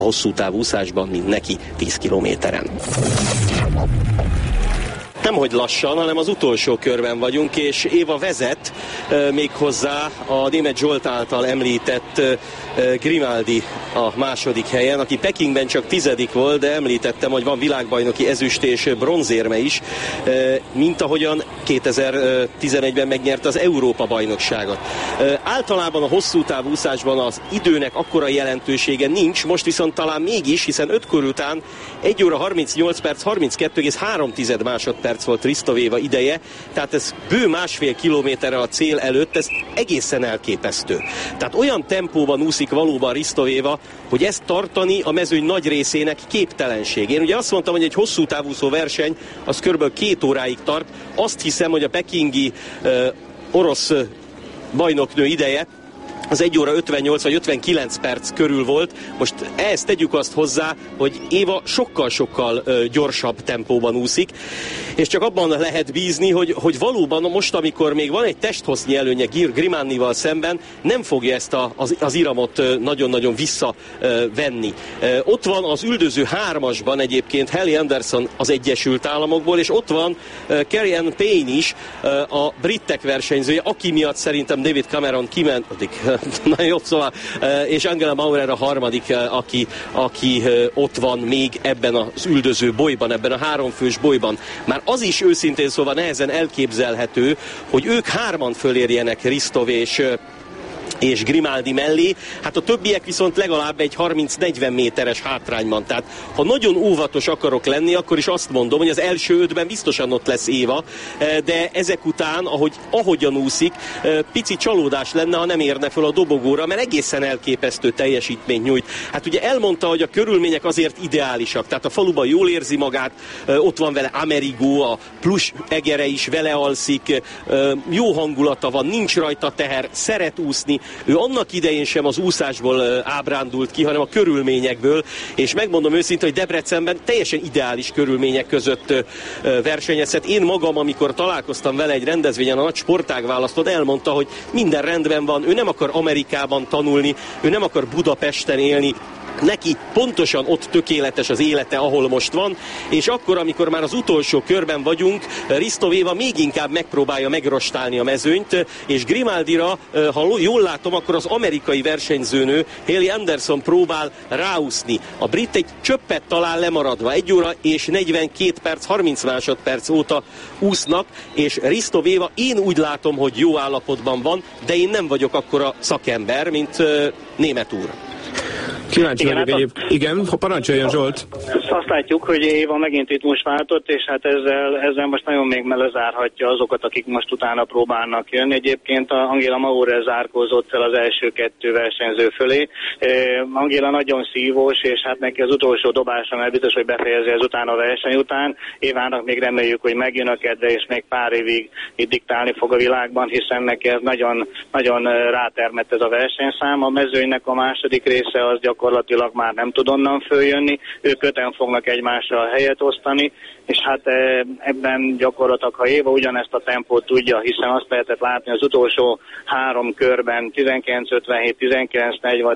hosszú távúszásban, mint neki 10 kilométeren. Nemhogy lassan, hanem az utolsó körben vagyunk, és Éva vezet, méghozzá a német Zsolt által említett Grimaldi a második helyen, aki Pekingben csak 10. volt, de említettem, hogy van világbajnoki ezüst és bronzérme is, mint ahogyan 2011-ben megnyerte az Európa-bajnokságot. Általában a hosszú távúszásban az időnek akkora jelentősége nincs, most viszont talán mégis, hiszen 5 kör után 1 óra 38 perc, 32,3 másodperc volt Ristovéva ideje, tehát ez bő 1,5 kilométerrel a cél előtt, ez egészen elképesztő. Tehát olyan tempóban úszik valóban Ristovéva, hogy ezt tartani a mezőny nagy részének képtelenség. Én ugye azt mondtam, hogy egy hosszú távúszó verseny az kb. 2 óráig tart. Azt hiszem, hogy a pekingi orosz bajnoknő ideje az 1 óra 58 vagy 59 perc körül volt. Most ehhez tegyük azt hozzá, hogy Éva sokkal-sokkal gyorsabb tempóban úszik, és csak abban lehet bízni, hogy valóban most, amikor még van egy testhosznyi előnye Grimaldival szemben, nem fogja ezt az iramot nagyon-nagyon visszavenni. Ott van az üldöző 3-asban egyébként Haley Anderson az Egyesült Államokból, és ott van Kerry Ann Payne is, a britek versenyzője, aki miatt szerintem David Cameron kimentik. Na jó, szóval, és Angela Maurer a harmadik, aki ott van még ebben az üldöző bolyban, ebben a 3 fős bolyban. Már az is őszintén szóval nehezen elképzelhető, hogy ők 3-an fölérjenek Ristov és Grimaldi mellé, hát a többiek viszont legalább egy 30-40 méteres hátrányban. Tehát ha nagyon óvatos akarok lenni, akkor is azt mondom, hogy az első 5-ben biztosan ott lesz Éva, de ezek után, ahogyan úszik, pici csalódás lenne, ha nem érne föl a dobogóra, mert egészen elképesztő teljesítményt nyújt. Hát ugye elmondta, hogy a körülmények azért ideálisak, tehát a faluban jól érzi magát, ott van vele Amerigo, a plusz egere is vele alszik, jó hangulata van, nincs rajta teher, szeret úszni. Ő annak idején sem az úszásból ábrándult ki, hanem a körülményekből, és megmondom őszintén, hogy Debrecenben teljesen ideális körülmények között versenyezhet. Én magam, amikor találkoztam vele egy rendezvényen, a nagy sportág választott, elmondta, hogy minden rendben van, ő nem akar Amerikában tanulni, ő nem akar Budapesten élni, neki pontosan ott tökéletes az élete, ahol most van, és akkor, amikor már az utolsó körben vagyunk, Ristovéva még inkább megpróbálja megrostálni a mezőnyt, és Grimaldira, ha jól látom, akkor az amerikai versenyzőnő Haley Anderson próbál ráúszni. A brit egy csöppet talán lemaradva, 1 óra és 42 perc, 30 másodperc óta úsznak, és Ristovéva, én úgy látom, hogy jó állapotban van, de én nem vagyok akkora szakember, mint Németh úr. Kíváncsi vagyok egyébként. Igen, parancsoljon Zsolt. Azt látjuk, hogy Éva megint itt most váltott, és hát ezzel most nagyon még lezárhatja azokat, akik most utána próbálnak jönni. Egyébként Angela Maurer zárkózott fel az első 2 versenyző fölé. Angela nagyon szívós, és hát neki az utolsó dobása, mert biztos, hogy befejezi ezután a verseny után. Évának még reméljük, hogy megjön a kedve, és még pár évig itt diktálni fog a világban, hiszen neki ez nagyon, nagyon rátermett ez a versenyszám. A mezőnynek a második része az gyakorlatilag már nem tud onnan följönni, ők 5-en fognak egymásra helyet osztani, és hát ebben gyakorlatilag, ha Éva ugyanezt a tempót tudja, hiszen azt lehetett látni az utolsó 3 körben, 19:57, 19:40,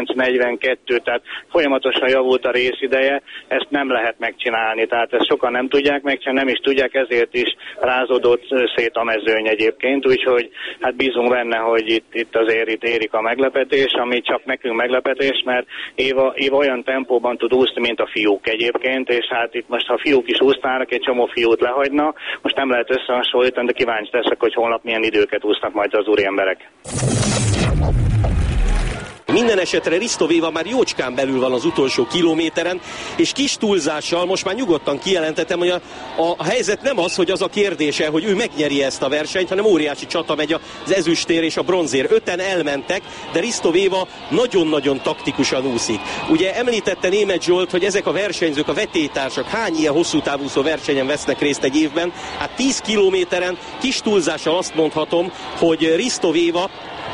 19:42, tehát folyamatosan javult a részideje, ezt nem lehet megcsinálni, tehát ezt sokan nem tudják megcsinálni, nem is tudják, ezért is rázódott szét a mezőny egyébként, úgyhogy hát bízunk benne, hogy itt azért érik a meglepetés, ami csak nekünk meglepetés, mert Éva olyan tempóban tud úszni, mint a fiúk egyébként, és hát itt most, ha fiúk is úsznának, egy csomó fiút lehagyna, most nem lehet összehasonlítani, de kíváncsi leszek, hogy holnap milyen időket úsznak majd az úri emberek. Minden esetre Ristovéva már jócskán belül van az utolsó kilométeren, és kis túlzással most már nyugodtan kijelentettem, hogy a helyzet nem az, hogy az a kérdése, hogy ő megnyeri ezt a versenyt, hanem óriási csata megy az ezüstér és a bronzér. 5-en elmentek, de Ristovéva nagyon-nagyon taktikusan úszik. Ugye említette Németh Zsolt, hogy ezek a versenyzők, a vetélytársak hány ilyen hosszú távúszó versenyen vesznek részt egy évben? Hát 10 kilométeren kis túlzással azt mondhatom, hogy Ristovéva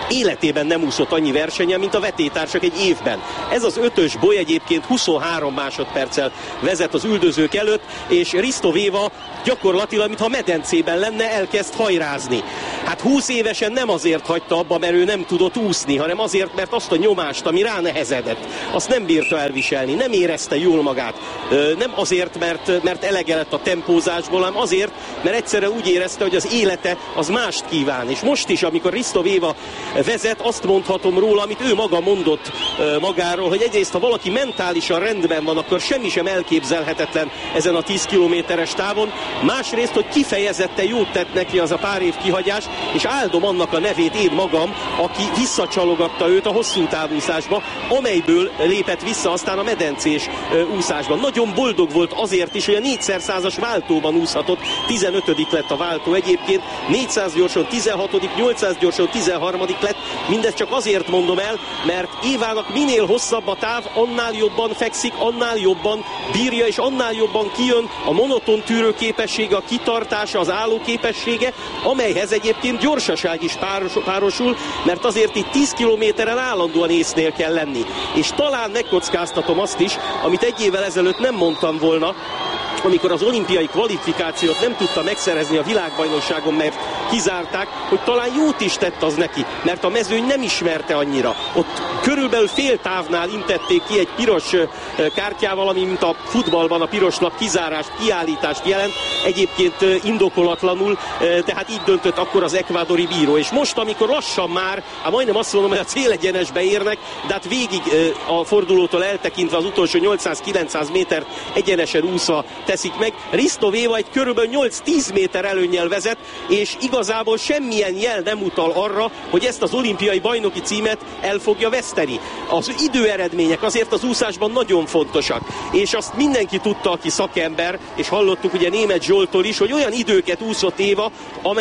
életében nem úszott annyi versenyen, mint a vetétársak egy évben. Ez az 5-ös boly egyébként 23 másodperccel vezet az üldözők előtt, és Risto Véva gyakorlatilag, mintha medencében lenne, elkezd hajrázni. Hát 20 évesen nem azért hagyta abba, mert ő nem tudott úszni, hanem azért, mert azt a nyomást, ami ránehezedett, azt nem bírta elviselni, nem érezte jól magát. Nem azért, mert elege lett a tempózásból, hanem azért, mert egyszerűen úgy érezte, hogy az élete az mást kíván. És most is, amikor Risto Véva vezet, azt mondhatom róla, amit ő maga mondott magáról, hogy egyrészt, ha valaki mentálisan rendben van, akkor semmi sem elképzelhetetlen ezen a 10 kilométeres távon. Másrészt, hogy kifejezetten jót tett neki az a pár év kihagyás, és áldom annak a nevét én magam, aki visszacsalogatta őt a hosszú távúszásba, amelyből lépett vissza aztán a medencés úszásban. Nagyon boldog volt azért is, hogy a 4x100-as váltóban úszhatott, 15. lett a váltó egyébként, 400 gyorsan 16., 800 gyorsan 13. lett, mindezt csak azért mondom el, mert Évának minél hosszabb a táv, annál jobban fekszik, annál jobban bírja, és annál jobban kijön a monoton tűrőképessége, a kitartása, az állóképessége, amelyhez egyébként gyorsaság is párosul, mert azért itt 10 kilométeren állandóan észnél kell lenni. És talán megkockáztatom azt is, amit egy évvel ezelőtt nem mondtam volna, amikor az olimpiai kvalifikációt nem tudta megszerezni a világbajnokságon, mert kizárták, hogy talán jót is tett az neki, mert a mezőny nem ismerte annyira. Ott körülbelül fél távnál intették ki egy piros kártyával, ami mint a futballban a piros lap kizárást, kiállítást jelent, egyébként indokolatlanul, tehát így döntött akkor az ekvádori bíró. És most, amikor lassan már, majdnem azt mondom, hogy a célegyenesbe érnek, de hát végig a fordulótól eltekintve az utolsó 800-900 métert egyenesen úszva teszik meg, Risto Véva egy körülbelül 8-10 méter előnnyel vezet, és igazából semmilyen jel nem utal arra, hogy ezt az olimpiai bajnoki címet el fogja veszteni. Az időeredmények azért az úszásban nagyon fontosak, és azt mindenki tudta, aki szakember, és hallottuk ugye Németh Zsolttól is, hogy olyan időket úszott Éva,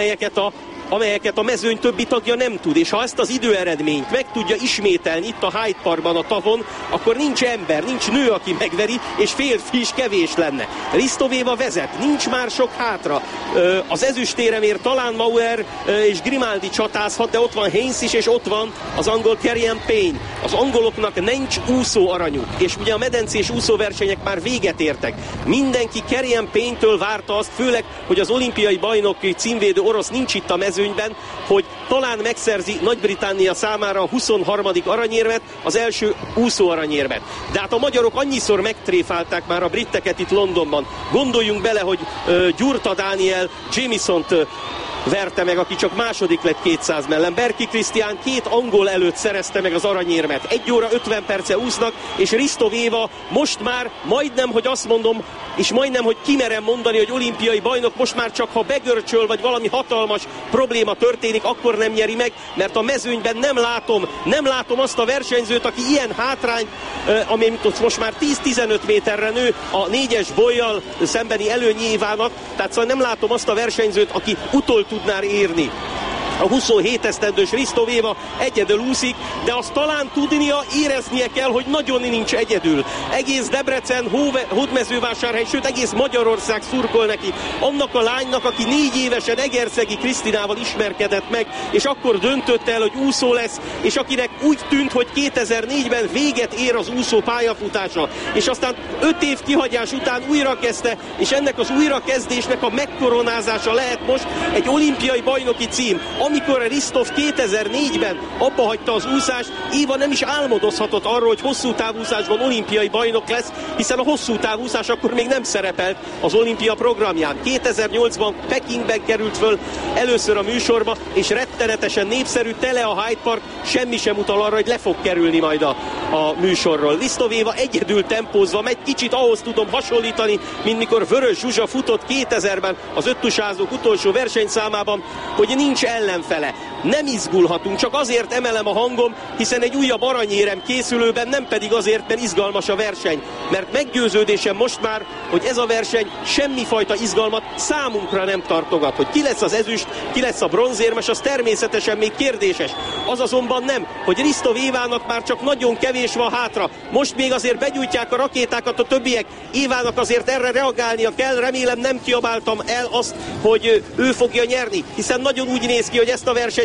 amelyeket a mezőny többi tagja nem tud, és ha ezt az időeredményt meg tudja ismételni itt a Hyde Parkban a tavon, akkor nincs ember, nincs nő, aki megveri, és férfi is kevés lenne. Risto Véva vezet, nincs már sok hátra. Az ezüstéremért talán Maurer és Grimaldi csatázhat, de ott van Haynes is, és ott van az angol Kerian Payne. Az angoloknak nincs úszó aranyuk, és ugye a medencés úszóversenyek már véget értek. Mindenki Kerian Payne-től várta azt, főleg, hogy az olimpiai bajnoki címvédő orosz nincs itt a mezőnyben, hogy talán megszerzi Nagy-Britannia számára a 23. aranyérmet, az első úszó aranyérmet. De hát a magyarok annyiszor megtréfálták már a britteket itt Londonban. Gondoljunk bele, hogy Gyurta Dániel Jamesont verte meg, aki csak második lett 200 mellett. Berki Krisztián 2 angol előtt szerezte meg az aranyérmet. 1 óra 50 perce úsznak, és Risto Véva most már majdnem, hogy azt mondom, és majdnem, hogy kimerem mondani, hogy olimpiai bajnok, most már csak ha begörcsöl, vagy valami hatalmas probléma történik, akkor nem nyeri meg, mert a mezőnyben nem látom azt a versenyzőt, aki ilyen hátrány, ami most már 10-15 méterre nő a 4-es bollyal szembeni előny Évának, tehát szóval nem látom azt a versenyzőt, aki utol tudná érni. A 27 esztendős Risto Véva egyedül úszik, de azt talán tudnia, éreznie kell, hogy nagyon nincs egyedül. Egész Debrecen, Hódmezővásárhely, sőt egész Magyarország szurkol neki. Annak a lánynak, aki 4 évesen Egerszegi Krisztinával ismerkedett meg, és akkor döntött el, hogy úszó lesz, és akinek úgy tűnt, hogy 2004-ben véget ér az úszó pályafutása, és aztán 5 év kihagyás után újra kezdte, és ennek az újrakezdésnek a megkoronázása lehet most egy olimpiai bajnoki cím. Amikor Ristov 2004-ben abba hagyta az úszást, Éva nem is álmodozhatott arról, hogy hosszú távúszásban olimpiai bajnok lesz, hiszen a hosszú távúszás akkor még nem szerepelt az olimpia programján. 2008-ban Pekingben került föl először a műsorba, és rettenetesen népszerű, tele a Hyde Park, semmi sem utal arra, hogy le fog kerülni majd a műsorról. Risto Véva egyedül tempózva megy, kicsit ahhoz tudom hasonlítani, mint mikor Vörös Zsuzsa futott 2000-ben az öttusázók utolsó versenyszámában, hogy nincs ellenfele. Nem izgulhatunk, csak azért emelem a hangom, hiszen egy újabb aranyérem készülőben, nem pedig azért, mert izgalmas a verseny. Mert meggyőződésem most már, hogy ez a verseny semmifajta izgalmat számunkra nem tartogat. Hogy ki lesz az ezüst, ki lesz a bronzérmes, az természetesen még kérdéses. Az azonban nem, hogy Risto Vévának már csak nagyon kevés van hátra. Most még azért begyújtják a rakétákat a többiek. Évának azért erre reagálnia kell, remélem nem kiabáltam el azt, hogy ő fogja nyerni, hiszen nagyon úgy néz ki, hogy ezt a versenyt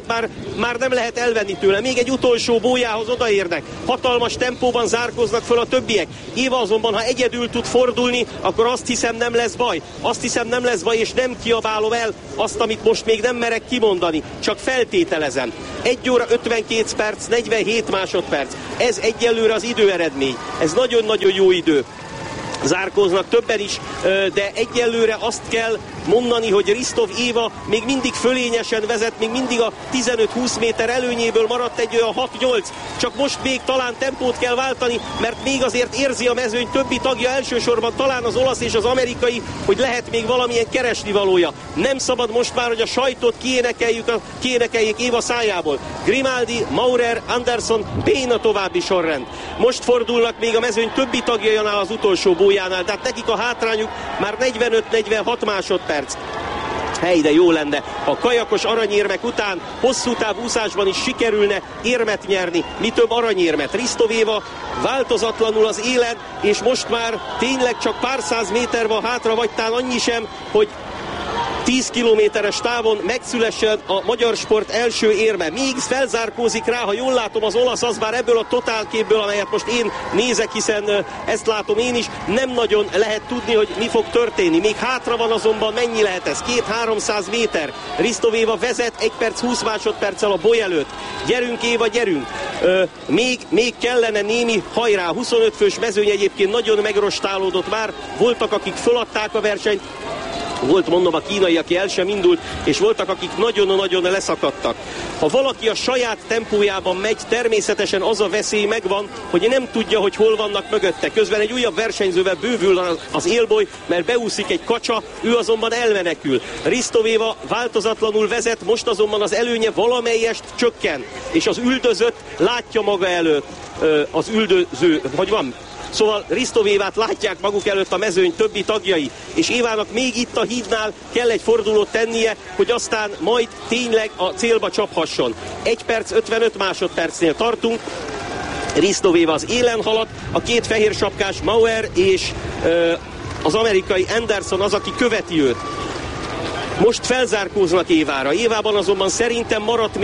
helyét már nem lehet elvenni tőle. Még egy utolsó bójához odaérnek. Hatalmas tempóban zárkóznak föl a többiek. Éva azonban, ha egyedül tud fordulni, akkor azt hiszem nem lesz baj. Azt hiszem nem lesz baj, és nem kiabálom el azt, amit most még nem merek kimondani. Csak feltételezem. 1 óra 52 perc, 47 másodperc. Ez egyelőre az időeredmény. Ez nagyon-nagyon jó idő. Zárkóznak többen is, de egyelőre azt kell mondani, hogy Risztov Éva még mindig fölényesen vezet, még mindig a 15-20 méter előnyéből maradt egy olyan 6-8, csak most még talán tempót kell váltani, mert még azért érzi a mezőny többi tagja, elsősorban talán az olasz és az amerikai, hogy lehet még valamilyen keresnivalója. Nem szabad most már, hogy a sajtot kiénekeljék Éva szájából. Grimaldi, Maurer, Anderson, Payne a további sorrend. Most fordulnak még a mezőny többi tagjánál az utolsó bójánál, tehát nekik a hátrányuk már 45-46 másodperc. Hely, de jó lenne, ha a kajakos aranyérmek után hosszú távúszásban is sikerülne érmet nyerni, mi több aranyérmet. Risztov Éva változatlanul az élen, és most már tényleg csak pár száz méter van hátra, vagy talán annyi sem, hogy 10 kilométeres távon megszülessen a magyar sport első érme. Még felzárkózik rá, ha jól látom, az olasz, az már ebből a totálképből, amelyet most én nézek, hiszen ezt látom én is, nem nagyon lehet tudni, hogy mi fog történni. Még hátra van azonban, mennyi lehet ez? 200-300 méter. Risztov Éva vezet 1 perc 20 másodperccel a boly előtt. Gyerünk Éva, gyerünk! Még kellene némi hajrá. 25 fős mezőny egyébként nagyon megrostálódott már. Voltak, akik föladták a versenyt. Volt, mondom, a kínai, aki el sem indult, és voltak, akik nagyon-nagyon leszakadtak. Ha valaki a saját tempójában megy, természetesen az a veszély megvan, hogy nem tudja, hogy hol vannak mögötte. Közben egy újabb versenyzővel bővül az élboly, mert beúszik egy kacsa, ő azonban elmenekül. Risztov Éva változatlanul vezet, most azonban az előnye valamelyest csökken, és az üldözött látja maga előtt az üldöző, hogy van? Szóval Risztov Évát látják maguk előtt a mezőny többi tagjai, és Évának még itt a hídnál kell egy fordulót tennie, hogy aztán majd tényleg a célba csaphasson. 1 perc 55 másodpercnél tartunk. Risztov Éva az élen halad, a két fehér sapkás Maurer és az amerikai Anderson az, aki követi őt. Most felzárkóznak Évára. Évában azonban szerintem maradt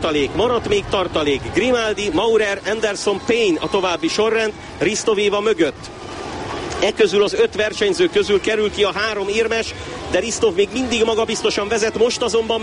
még tartalék. Grimaldi, Maurer, Anderson, Payne a további sorrend, Risztov Éva mögött. Közül az 5 versenyző közül kerül ki a 3 érmes, de Risztov még mindig magabiztosan vezet, most azonban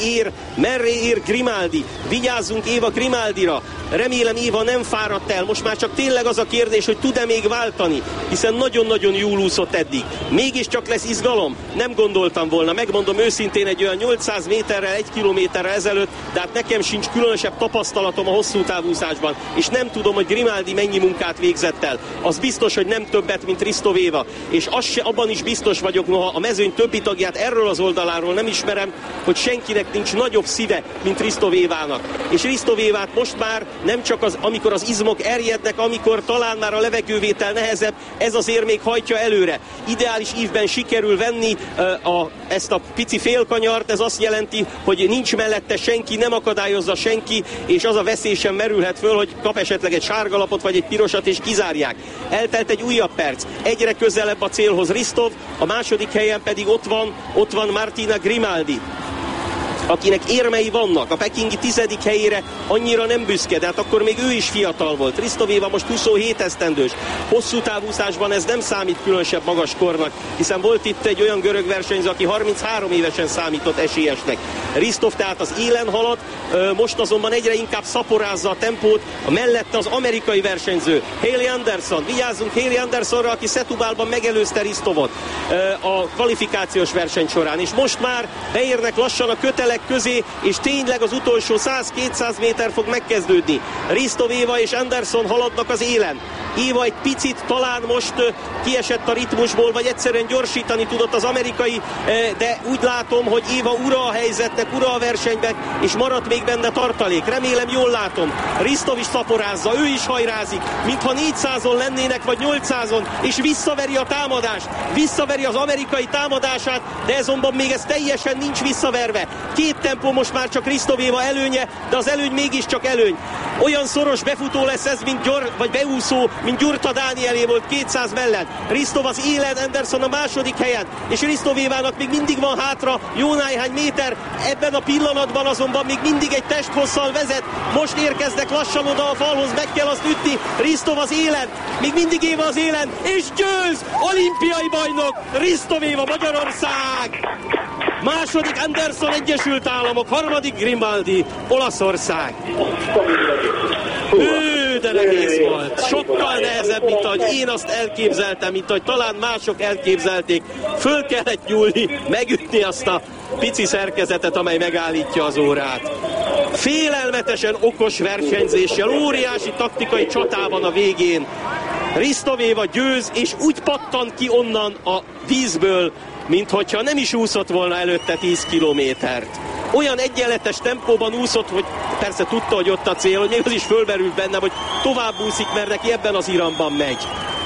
mellé ér Grimaldi. Vigyázzunk Éva Grimaldira. Remélem Éva nem fáradt el. Most már csak tényleg az a kérdés, hogy tud-e még váltani, hiszen nagyon-nagyon jól úszott eddig. Mégiscsak lesz izgalom? Nem gondoltam volna, megmondom őszintén, egy olyan 800 méterrel, 1 kilométerrel ezelőtt, de hát nekem sincs különösebb tapasztalatom a hosszú távúszásban, és nem tudom, hogy Grimaldi mennyi munkát végzett el. Az biztos, hogy nem többet, mint Risztov Éva, és abban is biztos vagyok, noha a mezőny többi tagját erről az oldaláról nem ismerem, hogy senkinek nincs nagyobb szíve, mint Risztov Évának. És Risztov Évát most már nem csak amikor az izmok erjednek, amikor talán már a levegővétel nehezebb, ez azért még hajtja előre. Ideális ívben sikerül venni ezt a pici félkanyart, ez azt jelenti, hogy nincs mellette senki, nem akadályozza senki, és az a veszély sem merülhet föl, hogy kap esetleg egy sárgalapot vagy egy pirosat, és kizárják. Eltelt egy újabb perc. Egyre közelebb a célhoz Risztov, a második helyen pedig ott van Martina Grimaldi, akinek érmei vannak. A pekingi 10. helyére annyira nem büszke, de hát akkor még ő is fiatal volt. Risztov Éva most 27 esztendős. Hosszú távúszásban ez nem számít különösebb magas kornak, hiszen volt itt egy olyan görög versenyző, aki 33 évesen számított esélyesnek. Risztov tehát az élen halad, most azonban egyre inkább szaporázza a tempót, a mellette az amerikai versenyző, Haley Anderson. Vigyázzunk Haley Andersonra, aki Setúbalban megelőzte Risztovot a kvalifikációs verseny során, és most már beérnek lassan a kötelek közé, és tényleg az utolsó 100-200 méter fog megkezdődni. Risztov Éva és Anderson haladnak az élen. Éva egy picit talán most kiesett a ritmusból, vagy egyszerűen gyorsítani tudott az amerikai, de úgy látom, hogy Éva ura a helyzetnek, ura a versenyben, és maradt még benne tartalék. Remélem jól látom. Risztov is szaporázza, ő is hajrázik, mintha 400-on lennének, vagy 800-on, és visszaveri a támadást. Visszaveri az amerikai támadását, de azonban még ez teljesen nincs visszaverve. 2 tempó most már csak Risztov Éva előnye, de az előny mégiscsak előny. Olyan szoros befutó lesz ez, vagy beúszó, mint Gyurta Dánielé volt 200 mellett. Ristov az élen, Anderson a második helyen, és Ristovévának még mindig van hátra jó néhány méter. Ebben a pillanatban azonban még mindig egy testhosszal vezet. Most érkeznek lassan oda a falhoz, meg kell azt ütni. Ristov az élen, még mindig Éva az élen, és győz! Olimpiai bajnok Ristovéva, Magyarország! Második Anderson, Egyesült Államok, harmadik Grimaldi, Olaszország. De nehéz volt. Sokkal nehezebb, mint ahogy én azt elképzeltem, mint ahogy talán mások elképzelték. Föl kellett nyúlni, megütni azt a pici szerkezetet, amely megállítja az órát. Félelmetesen okos versenyzéssel, óriási taktikai csatában a végén. Ristovéva győz, és úgy pattant ki onnan a vízből, minthogyha nem is úszott volna előtte 10 kilométert. Olyan egyenletes tempóban úszott, hogy persze tudta, hogy ott a cél, hogy még az is fölmerült bennem, hogy tovább úszik, mert neki ebben az iramban megy.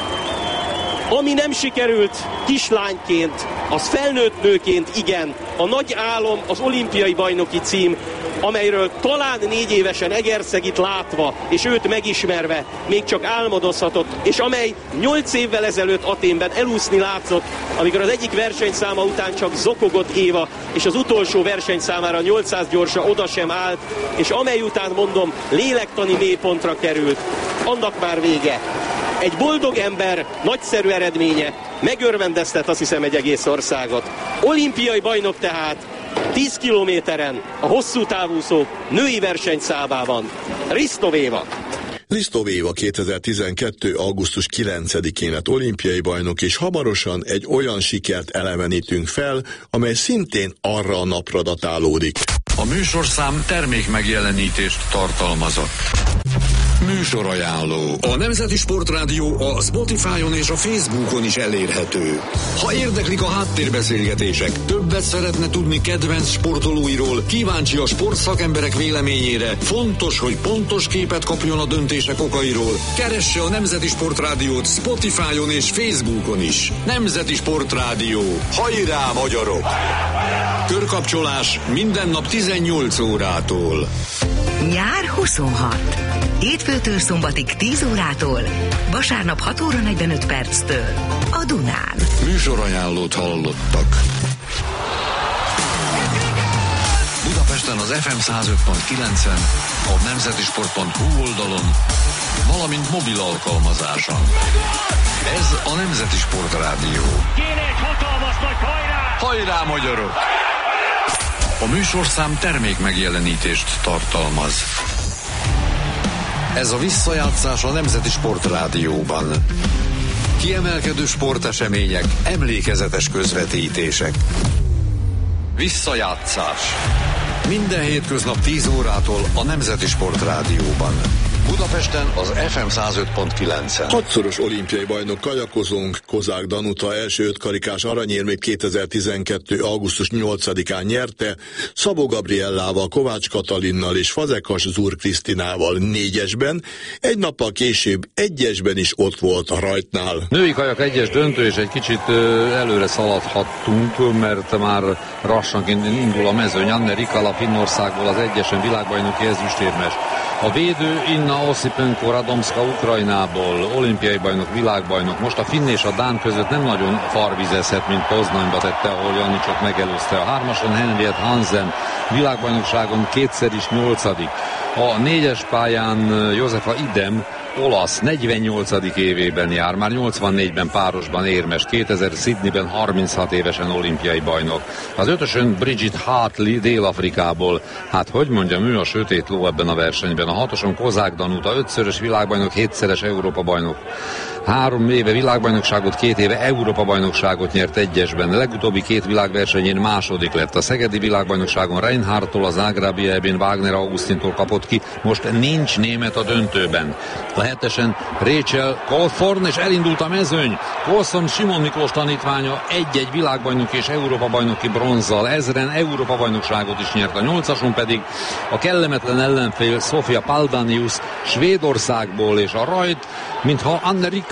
Ami nem sikerült kislányként, az felnőtt nőként igen. A nagy álom az olimpiai bajnoki cím, amelyről talán 4 évesen Egerszegit látva, és őt megismerve még csak álmodozhatott, és amely 8 évvel ezelőtt Athénben elúszni látszott, amikor az egyik versenyszáma után csak zokogott Éva, és az utolsó versenyszámára 800 gyorsa oda sem állt, és amely után, mondom, lélektani mélypontra került. Annak már vége. Egy boldog ember nagyszerű eredménye megörvendeztet, azt hiszem, egy egész országot. Olimpiai bajnok tehát 10 kilométeren a hosszú távúszó női versenyszámában. Ristovéva. Ristovéva 2012. augusztus 9-én lett olimpiai bajnok, és hamarosan egy olyan sikert elevenítünk fel, amely szintén arra a napra datálódik. A műsorszám termékmegjelenítést tartalmazott. Műsorajánló. A Nemzeti Sportrádió a Spotify-on és a Facebookon is elérhető. Ha érdeklik a háttérbeszélgetések, többet szeretne tudni kedvenc sportolóiról, kíváncsi a sportszakemberek véleményére, fontos, hogy pontos képet kapjon a döntések okairól, keresse a Nemzeti Sportrádiót Spotify-on és Facebookon is. Nemzeti Sportrádió. Hajrá, magyarok! Körkapcsolás minden nap 18 órától. Nyár 26. Hétfőtől szombatig 10 órától, vasárnap 6 óra 45 perctől a Dunán. Műsorajánlót hallottak. Budapesten az FM 105.9-en, a nemzetisport.hu oldalon, valamint mobil alkalmazáson. Ez a Nemzeti Sportrádió. Kéne egy hatalmas nagy hajrá! Hajrá, magyarok! A műsorszám termékmegjelenítést tartalmaz. Ez a visszajátszás a Nemzeti Sportrádióban. Kiemelkedő sportesemények, emlékezetes közvetítések. Visszajátszás. Minden hétköznap 10 órától a Nemzeti Sportrádióban. Budapesten az FM 105.9-en. 6-szoros olimpiai bajnok kajakozónk Kozák Danuta első 5 karikás aranyérmét 2012. augusztus 8-án nyerte, Szabó Gabriellával, Kovács Katalinnal és Fazekas Zúr Krisztinával 4-esben, egy nappal később 1-esben is ott volt a rajtnál. Női kajak 1-es döntő, és egy kicsit előre szaladhattunk, mert már lassanként indul a mezőny. Anne Rikala Finnországból az 1-esen világbajnoki ezüstérmes. A védő Inna Osipenko Radomska Ukrajnából, olimpiai bajnok, világbajnok. Most a finn és a dán között nem nagyon farvizezhet, mint Poznanyba tette, ahol Janicsot megelőzte. A 3-ason Henriette Hansen, világbajnokságon kétszer is 8. A 4-es pályán Josefa Idem, olasz, 48. évében jár, már 84-ben párosban érmes, 2000 Sydneyben 36 évesen olimpiai bajnok. Az 5-ösön Bridget Hartley Dél-Afrikából, hát hogy mondjam, ő a sötét ló ebben a versenyben. A 6-oson Kozák Danuta, 5-szörös világbajnok, 7-szeres Európa bajnok. 3 éve világbajnokságot, 2 éve Európa-bajnokságot nyert 1-esben. A legutóbbi 2 világversenyén második lett. A szegedi világbajnokságon Reinhardtól, az Zágrábiában Wagner Augustintól kapott ki. Most nincs német a döntőben. A 7-esen Rachel Colthorne, és elindult a mezőny. Colson Simon Miklós tanítványa 1-1 világbajnok és Európa-bajnoki bronzzal. 1000-en Európa-bajnokságot is nyert. A 8-ason pedig a kellemetlen ellenfél Sofia Paldanius Svédországból, és a rajt, mintha Anne Rikala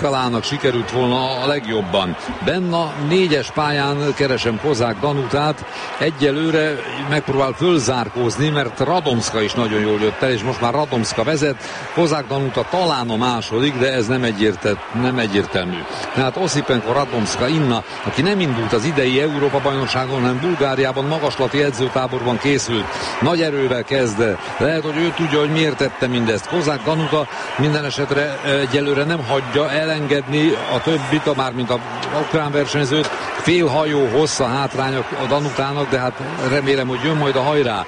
Rikalának sikerült volna a legjobban. Benn a 4-es pályán keresem Kozák Danutát, egyelőre megpróbál fölzárkózni, mert Radomska is nagyon jól jött el, és most már Radomska vezet, Kozák Danuta talán a második, de ez nem egyértelmű. Tehát Osipenko, Radomska, Inna, aki nem indult az idei Európa-bajnokságon, hanem Bulgáriában magaslati edzőtáborban készült, nagy erővel kezd. Lehet, hogy ő tudja, hogy miért tette mindezt. Kozák Danuta minden esetre egyelőre nem hagyja elengedni a többit, mármint a ukrán versenyzőt. Fél hajó hossz a hátrány a Danutának, de hát remélem, hogy jön majd a hajrá.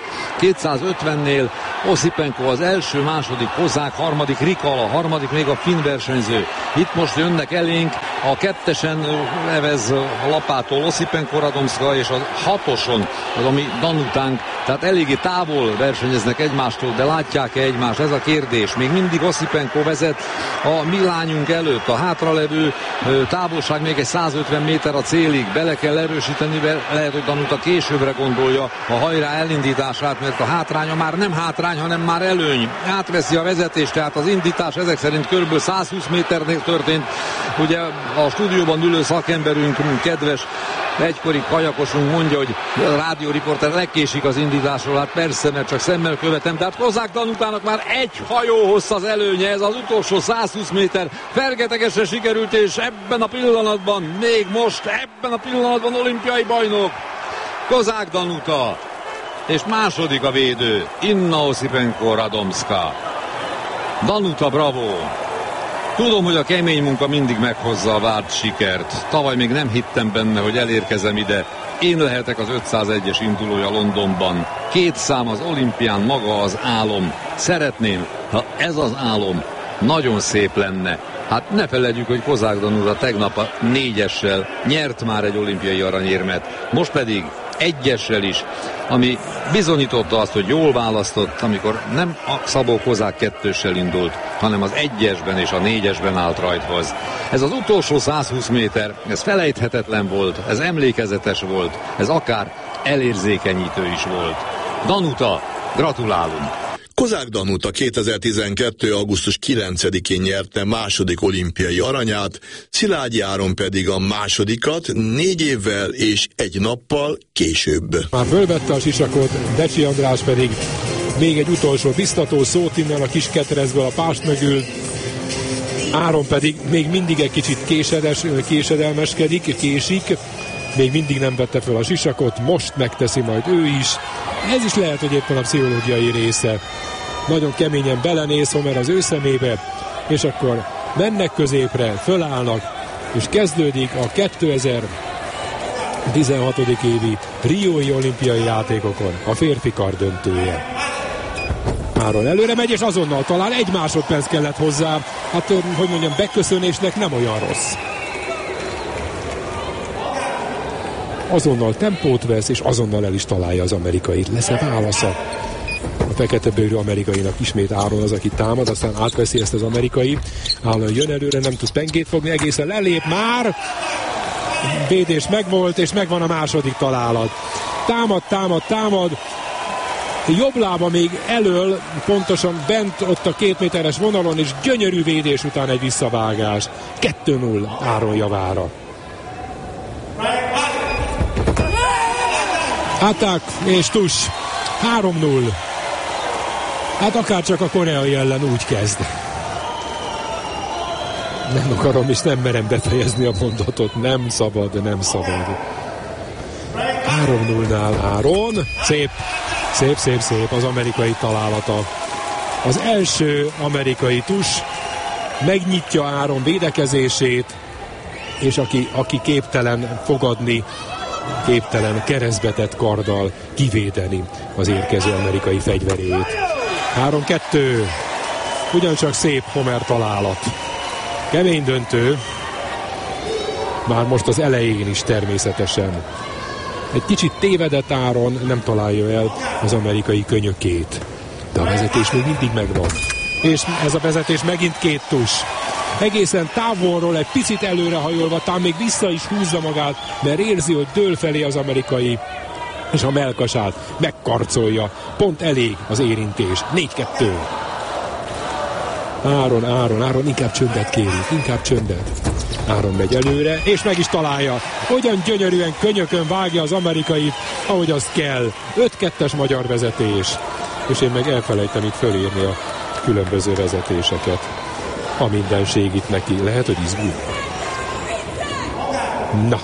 250-nél Osipenko az első, második Kozák, harmadik Rikala, harmadik még a finn versenyző. Itt most jönnek elénk, a kettesen evez lapától Osipenko, Radomska, és a hatoson az, ami Danutánk, tehát eléggé távol versenyeznek egymástól, de látják-e egymást? Ez a kérdés. Még mindig Osipenko vezet a mi lányunk előtt, a hátralevő távolság még egy 150 méter a célig, bele kell erősíteni, lehet, hogy Danuta későbbre gondolja a hajrá elindítását, mert a hátránya már nem hátrány, hanem már előny. Átveszi a vezetést, tehát az indítás ezek szerint kb. 120 méternél történt. Ugye a stúdióban ülő szakemberünk, kedves egykori kajakosunk mondja, hogy a rádióriporter legkésik az indításról, hát persze, mert csak szemmel követem, tehát Kozák Danutának már egy hajó hossz az előnye, ez az utolsó 120 méter, fergetegesre sikerült, és ebben a pillanatban, még most, ebben a pillanatban olimpiai bajnok, Kozák Danuta, és második a védő, Inna Osipenko, Radomska. Danuta, bravo! Tudom, hogy a kemény munka mindig meghozza a várt sikert. Tavaly még nem hittem benne, hogy elérkezem ide. Én lehetek az 501-es indulója Londonban. 2 szám az olimpián, maga az álom. Szeretném, ha ez az álom nagyon szép lenne. Hát ne feledjük, hogy Kozák Danuta tegnap a 4-essel nyert már egy olimpiai aranyérmet. Most pedig 1-essel is, ami bizonyította azt, hogy jól választott, amikor nem a Szabó Kozák 2-essel indult, hanem az 1-esben és a 4-esben állt rajthoz. Ez az utolsó 120 méter, ez felejthetetlen volt, ez emlékezetes volt, ez akár elérzékenyítő is volt. Danuta, gratulálunk! Kozák Danuta 2012. augusztus 9-én nyerte második olimpiai aranyát, Szilágyi Áron pedig a másodikat 4 évvel és 1 nappal később. Már fölvette a sisakot, Decsi András pedig még egy utolsó biztató szót innen a kis ketrezből a pást mögül. Áron pedig még mindig egy kicsit késedelmeskedik, késik, még mindig nem vette fel a sisakot, most megteszi majd ő is. Ez is lehet, hogy éppen a pszichológiai része. Nagyon keményen belenéz Homer az ő szemébe, és akkor mennek középre, fölállnak, és kezdődik a 2016. évi Riói olimpiai játékokon a férfi kardöntője. Áron előre megy, és azonnal talán 1 másodperc kellett hozzá. Hát, hogy mondjam, beköszönésnek nem olyan rossz. Azonnal tempót vesz, és azonnal el is találja az amerikait. Lesz-e válasza? A feketebőrű amerikainak ismét Áron az, aki támad, aztán átveszi ezt az amerikai. Áron jön előre, nem tud pengét fogni, egészen lelép már. Védés megvolt, és megvan a második találat. Támad. Jobb lába még elől, pontosan bent ott a 2 méteres vonalon, és gyönyörű védés után egy visszavágás. 2-0 Áron javára. Attack és tush. 3-0. Hát akárcsak a koreai ellen úgy kezd. Nem akarom és nem merem befejezni a mondatot. Nem szabad. 3-0-nál Áron. Szép az amerikai találata. Az első amerikai tush megnyitja Áron védekezését, és aki képtelen fogadni, képtelen keresztbetett karddal kivédeni az érkező amerikai fegyverét. 3-2. Ugyancsak szép Homer találat. Kemény döntő. Már most az elején is természetesen. Egy kicsit tévedett Áron, nem találja el az amerikai könyökét. De a vezetés még mindig megvan. És ez a vezetés megint 2 tush. Egészen távolról egy picit előrehajolva, talán még vissza is húzza magát, mert érzi, hogy dől felé az amerikai, és a mellkasát megkarcolja. Pont elég az érintés. 4-2. Áron, inkább csöndet kérjük, inkább csöndet. Áron megy előre, és meg is találja. Hogyan gyönyörűen könyökön vágja az amerikai, ahogy azt kell. 5-2-es magyar vezetés. És én meg elfelejtem itt fölírni a különböző vezetéseket. A mindenség itt neki. Lehet, hogy izgul. Na.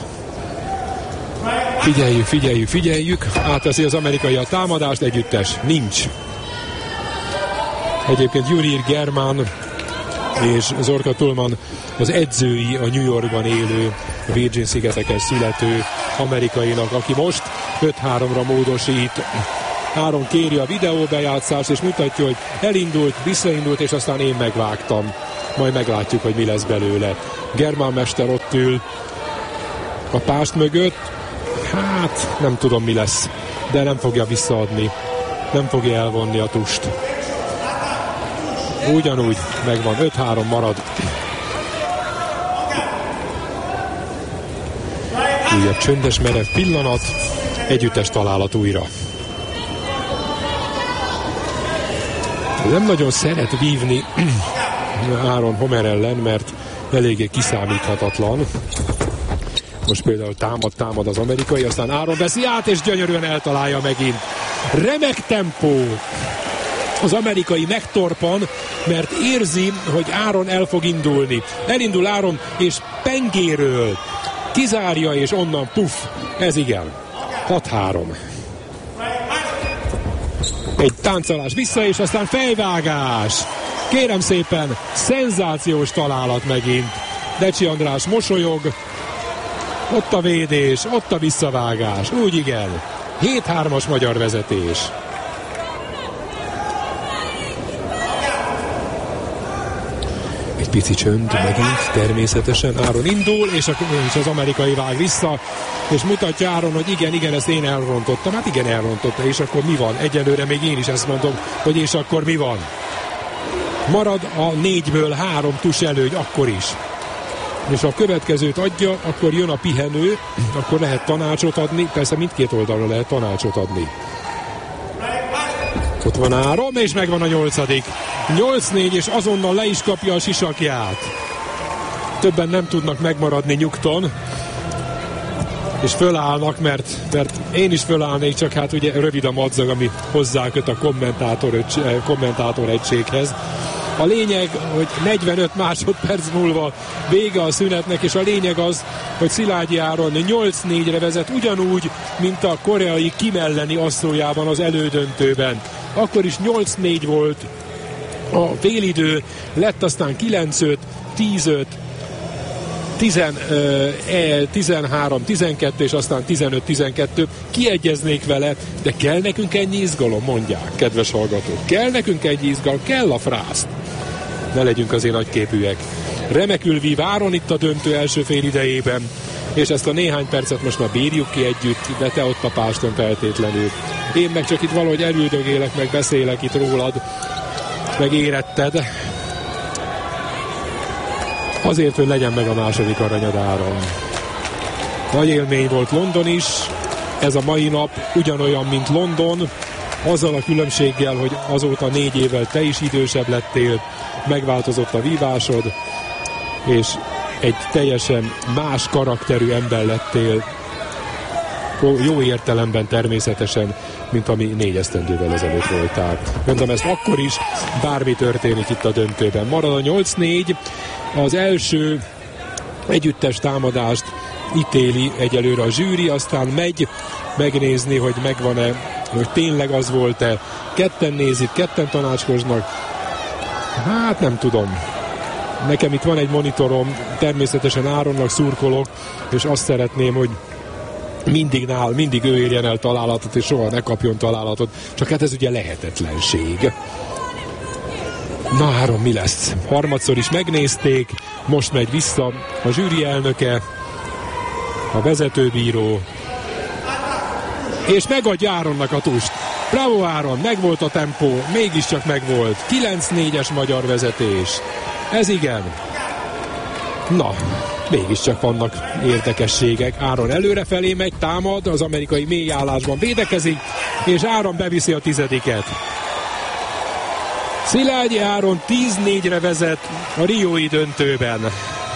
Figyeljük. Átveszi az amerikai a támadást, együttes. Nincs. Egyébként Jurij Germán és Zorka Tullman az edzői a New Yorkban élő, a Virgin-szigeteken születő amerikainak, aki most 5-3-ra módosít. Áron kéri a videóbejátszást, és mutatja, hogy elindult, visszaindult, és aztán én megvágtam. Majd meglátjuk, hogy mi lesz belőle. Germán mester ott ül a pást mögött. Hát, nem tudom, mi lesz, de nem fogja visszaadni. Nem fogja elvonni a tust. Ugyanúgy megvan, 5-3 marad. Újabb csöndes, merev pillanat, együttes találat újra. Nem nagyon szeret vívni Áron Homer ellen, mert eléggé kiszámíthatatlan. Most például támad az amerikai, aztán Áron veszi át, és gyönyörűen eltalálja megint. Remek tempó! Az amerikai megtorpan, mert érzi, hogy Áron el fog indulni. Elindul Áron, és pengéről kizárja, és onnan puff. Ez igen. 6-3. Egy táncolás vissza, és aztán fejvágás. Kérem szépen, szenzációs találat megint. Decsi András mosolyog. Ott a védés, ott a visszavágás. Úgy igen. 7-3-as magyar vezetés. Egy pici csönd megint, természetesen. Áron indul, és az amerikai vág vissza, és mutatja Áron, hogy igen, ezt én elrontottam. Hát igen, elrontotta, és akkor mi van? Egyelőre még én is ezt mondom, hogy és akkor mi van? Marad a 4-ből 3 tus előny, akkor is. És ha a következőt adja, akkor jön a pihenő, akkor lehet tanácsot adni, persze mindkét oldalra lehet tanácsot adni. Ott van Áron, és megvan a 8. 8-4, és azonnal le is kapja a sisakját. Többen nem tudnak megmaradni nyugton, és fölállnak, mert én is fölállnék, csak hát ugye rövid a madzag, ami hozzáköt a kommentátor egységhez. A lényeg, hogy 45 másodperc múlva vége a szünetnek, és a lényeg az, hogy Szilágyi Áron 8-4-re vezet, ugyanúgy, mint a koreai Kim elleni asszójában az elődöntőben. Akkor is 8-4 volt a félidő, lett aztán 9-5, 10-5, 13-12, és aztán 15-12. Kiegyeznék vele, de kell nekünk ennyi izgalom, mondják, kedves hallgatók. Kell nekünk ennyi izgalom, kell a frászt. Ne legyünk azért nagyképűek. Remekül vív Áron itt a döntő első fél idejében, és ezt a néhány percet most már bírjuk ki együtt, de te ott a páston feltétlenül. Én meg csak itt valahogy elüldögélek, meg beszélek itt rólad, meg éretted. Azért, hogy legyen meg a második aranyad, Áron. Nagy élmény volt London is, ez a mai nap ugyanolyan, mint London, azzal a különbséggel, hogy azóta 4 évvel te is idősebb lettél, megváltozott a vívásod, és egy teljesen más karakterű ember lettél, jó értelemben természetesen, mint ami 4 esztendővel ezelőtt voltál. Mondom ezt akkor is, bármi történik itt a döntőben. Marad a 8-4, az első együttes támadást ítéli egyelőre a zsűri, aztán megy megnézni, hogy megvan-e, hogy tényleg az volt-e. Ketten nézik, ketten tanácskoznak. Hát nem tudom. Nekem itt van egy monitorom, természetesen Áronnak szurkolok, és azt szeretném, hogy mindig ő érjen el találatot, és soha ne kapjon találatot. Csak hát ez ugye lehetetlenség. Na Áron, mi lesz? Harmadszor is megnézték, most megy vissza a zsűri elnöke, a vezetőbíró, és megadja Áronnak a tust. Bravo Áron, megvolt a tempó, mégiscsak megvolt. 9-4-es magyar vezetés. Ez igen. Na, mégiscsak vannak érdekességek. Áron előrefelé megy, támad, az amerikai mélyállásban védekezik, és Áron beviszi a 10. Szilágyi Áron 10-4-re vezet a riói döntőben.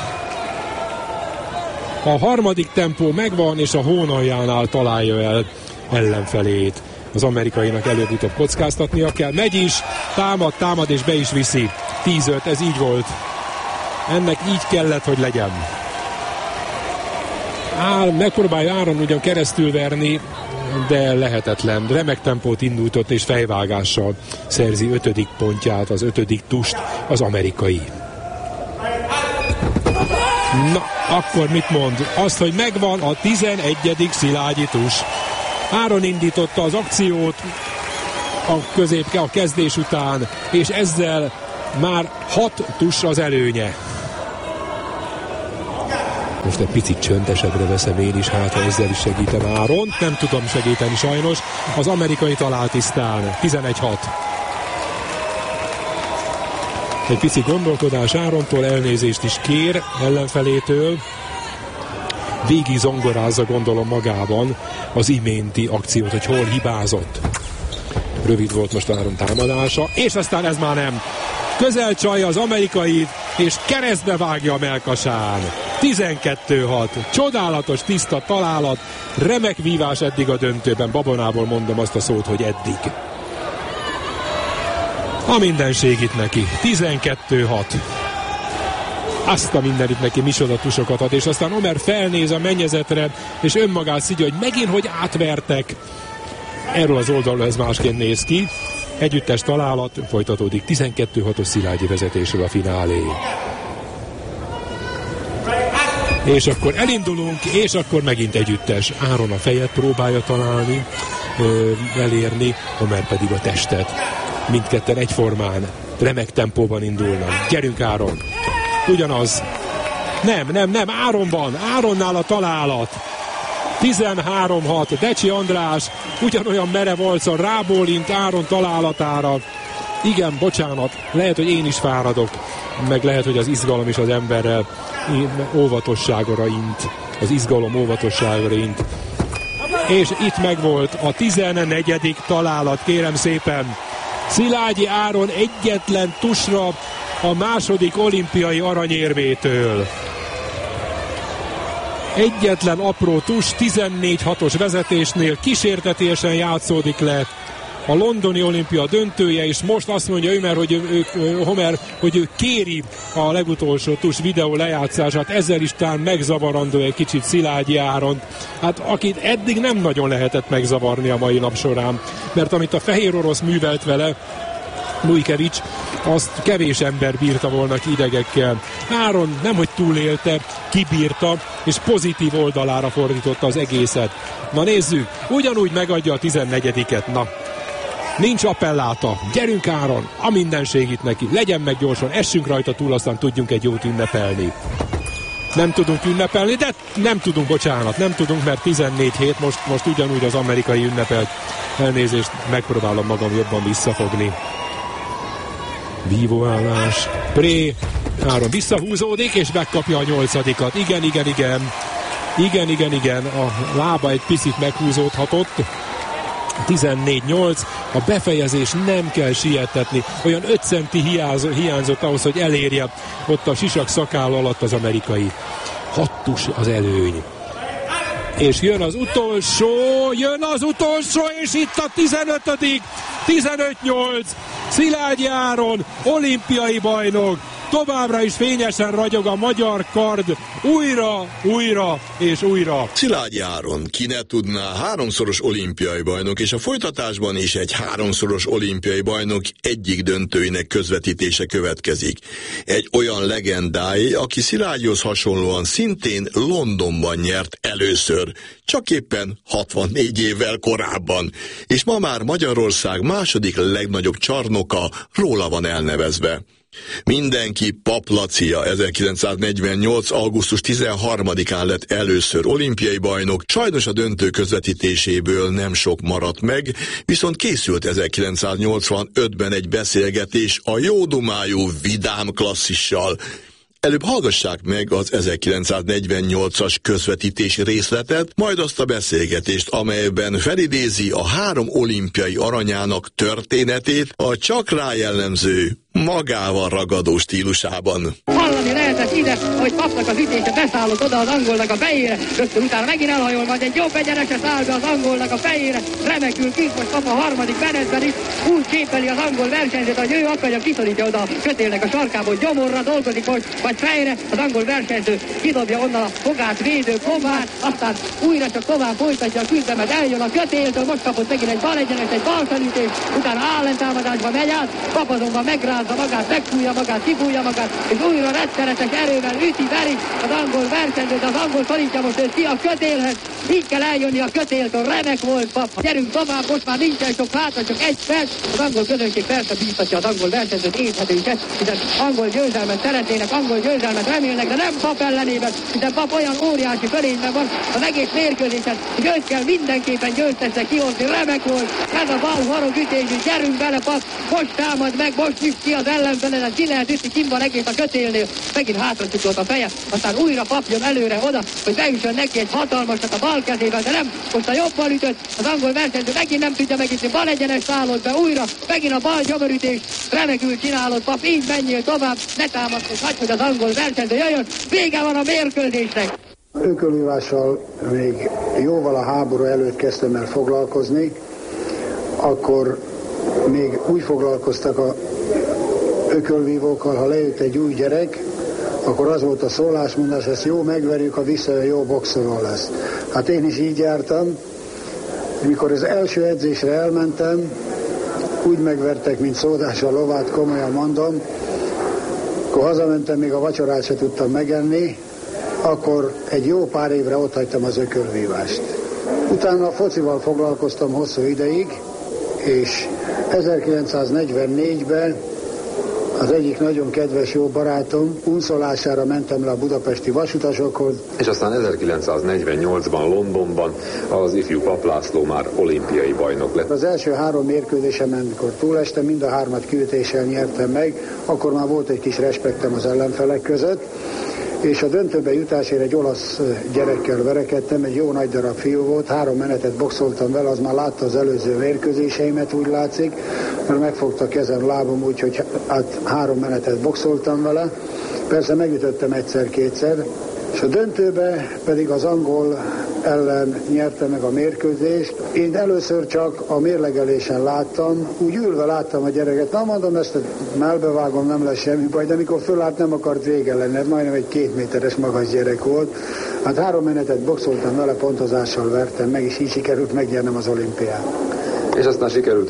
A harmadik tempó megvan, és a hónaljánál találja el ellenfelét. Az amerikainak előbb-utóbb kockáztatnia kell. Megy is, támad és be is viszi. 10-5, ez így volt. Ennek így kellett, hogy legyen. Megpróbálja Áron ugyan keresztül verni, de lehetetlen. Remek tempót indított, és fejvágással szerzi 5. pontját, az 5. tust az amerikai. Na, akkor mit mond? Azt, hogy megvan a 11. Szilágyi tus. Áron indította az akciót a kezdés után, és ezzel már 6 tus az előnye. Most egy picit csöndesebbre veszem én is, hát ha ezzel is segítem Áront. Nem tudom segíteni sajnos. Az amerikai talál tisztán. 11-6. Egy pici gondolkodás Árontól, elnézést is kér ellenfelétől. Végig zongorázza, gondolom magában az iménti akciót, hogy hol hibázott. Rövid volt most Áron támadása, és aztán ez már nem. Közel csalja az amerikai, és keresztbe vágja a melkasán. 12-6. Csodálatos, tiszta találat. Remek vívás eddig a döntőben. Babonából mondom azt a szót, hogy eddig. A mindenség itt neki. 12-6. Azt a mindenit neki micsoda tusokat ad, és aztán Omer felnéz a mennyezetre, és önmagát szidja, hogy megint, hogy átvertek. Erről az oldalról ez másként néz ki. Együttes találat, folytatódik 12-6-os Szilágyi vezetésről a finálé. És akkor elindulunk, és akkor megint együttes. Áron a fejet próbálja találni, elérni, Omer pedig a testet. Mindketten egyformán, remek tempóban indulnak. Gyerünk Áron! Ugyanaz. Nem, Áron van. Áronnál a találat. 13-6. Decsi András ugyanolyan merev arccal rábólint Áron találatára. Igen, bocsánat, lehet, hogy én is fáradok, meg lehet, hogy az izgalom is az emberrel óvatosságra int. Az izgalom óvatosságra int. És itt megvolt a 14. találat, kérem szépen. Szilágyi Áron egyetlen tusra a második olimpiai aranyérmétől. Egyetlen apró tus, 14-6-os vezetésnél kísértetésen játszódik le a londoni olimpia döntője, és most azt mondja Homer, hogy ő kéri a legutolsó tus videó lejátszását, ezzel is talán megzavarandó egy kicsit Szilágyi Áron, hát akit eddig nem nagyon lehetett megzavarni a mai nap során, mert amit a fehér orosz művelt vele, Lujkevics, azt kevés ember bírta volna ki idegekkel. Áron nemhogy túlélte, kibírta, és pozitív oldalára fordította az egészet. Na nézzük, ugyanúgy megadja a 14-et, na. Nincs appelláta, gyerünk Áron, a mindenség itt neki, legyen meg gyorsan, essünk rajta túl, aztán tudjunk egy jót ünnepelni. Nem tudunk ünnepelni, de nem tudunk, mert 14-7, most ugyanúgy az amerikai ünnepelt. Elnézést, megpróbálom magam jobban visszafogni. Vívóállás, Pré, Áron visszahúzódik, és megkapja a 8-at. Igen, a lába egy picit meghúzódhatott. 14-8, a befejezés nem kell sietetni, olyan 5 centi hiányzott ahhoz, hogy elérje ott a sisak szakáll alatt az amerikai. 6 tus az előny. És jön az utolsó, és itt a 15. 15-8, Szilágyi Áron, olimpiai bajnok, továbbra is fényesen ragyog a magyar kard, újra és újra. Szilágyi Áron, ki ne tudná, 3-szoros olimpiai bajnok, és a folytatásban is egy 3-szoros olimpiai bajnok egyik döntőinek közvetítése következik. Egy olyan legendái, aki Szilágyihoz hasonlóan szintén Londonban nyert először, csak éppen 64 évvel korábban, és ma már Magyarország második legnagyobb csarnoka róla van elnevezve. Mindenki Pap Lacia 1948. augusztus 13-án lett először olimpiai bajnok, sajnos a döntő közvetítéséből nem sok maradt meg, viszont készült 1985-ben egy beszélgetés a jódumájú vidám klasszissal. Előbb hallgassák meg az 1948-as közvetítés részletet, majd azt a beszélgetést, amelyben felidézi a 3 olimpiai aranyának történetét a csak rá jellemző, magával ragadó stílusában. Hallani lehetett ide, hogy kapnak az ütése, beszállott oda az angolnak a fejére, rögtön utána megint elhajol, majd egy jobb egyenese száll be az angolnak a fejére, remekül kint, most kap a harmadik menetben is, úgy képeli az angol versenyzőt, hogy ő akarja, kiszorítja oda a kötélnek a sarkából, gyomorra dolgozik most, vagy fejre, az angol versenyző kidobja onnan a fogát védő Komár, aztán újra csak tovább folytatja a küzdelmet, eljön a kötéltől, most kapott megint egy bal egyenes, egy balfelütés, utána állentámadásba megy át, kap azonban megrázza magát, megfújja magát, kifújja magát, és újra rettenetes erővel üti, veri az angol versenyzőt, az angol szorítja most őt ki a kötélhez, így kell eljönni a kötéltől, remek volt, pap. Gyerünk tovább, most már nincsen sok hátra, csak egy perc, az angol közönség persze bíztatja az angol versenyzőt, érthetőket, hiszen angol győzelmet szeretnének, angol győzelmet remélnek, de nem Pap ellenében, hiszen Pap olyan óriási fölényben van az egész mérkőzésen, hogy őt kell mindenképpen győztesnek kihozni, remek volt, ez a bal harogütésű, gyerünk bele Pap, most támad meg, most nyit ki az ellenfelenet, ki lehet ütni, kim van egész a kötélnél, megint hátra csukolt a feje, aztán újra Pap jön előre oda, hogy beüssön neki egy hatalmasat a bal kezével, de nem, most a jobbal ütött, az angol versenyző megint nem tudja megütni, bal egyenes szállott be újra, megint a bal gyomorütés, remekül csinálott Pap, így menjél tovább, ne támadsz, és hagyd, hogy az angol versenyző jöjjön, vége van a mérkőzésnek. Ökölvívással még jóval a háború előtt kezdtem el foglalkozni, akkor még úgy foglalkoztak a ökölvívókkal, ha lejött egy új gyerek, akkor az volt a szólásmondás, ezt jó megverjük, ha visszajön, jó boxoló lesz. Hát én is így jártam, mikor az első edzésre elmentem, úgy megvertek, mint szódás a lovát, komolyan mondom, akkor hazamentem, még a vacsorát se tudtam megenni, akkor egy jó pár évre otthagytam az ökölvívást. Utána a focival foglalkoztam hosszú ideig, és 1944-ben az egyik nagyon kedves jó barátom unszolására mentem le a budapesti vasutasokhoz. És aztán 1948-ban Londonban az ifjú Papp László már olimpiai bajnok lett. Az első 3 mérkőzésemen, amikor túlestem, mind a 3-at kiütéssel nyertem meg, akkor már volt egy kis respektem az ellenfelek között, és a döntőbe jutásért egy olasz gyerekkel verekedtem, egy jó nagy darab fiú volt, 3 menetet boxoltam vele, az már látta az előző mérkőzéseimet, úgy látszik, mert megfogta kezem, lábam úgy, hogy 3 menetet boxoltam vele, persze megütöttem egyszer-kétszer, és a döntőbe pedig az angol ellen nyerte meg a mérkőzést. Én először csak a mérlegelésen láttam, úgy ülve láttam a gyereket, na mondom, ezt melbevágom, nem lesz semmi baj, de amikor fölállt, nem akart vége lenni, ez majdnem egy 2 méteres magas gyerek volt. Hát 3 menetet boxoltam vele, pontozással vertem meg, és így sikerült megnyernem az olimpiát. És aztán sikerült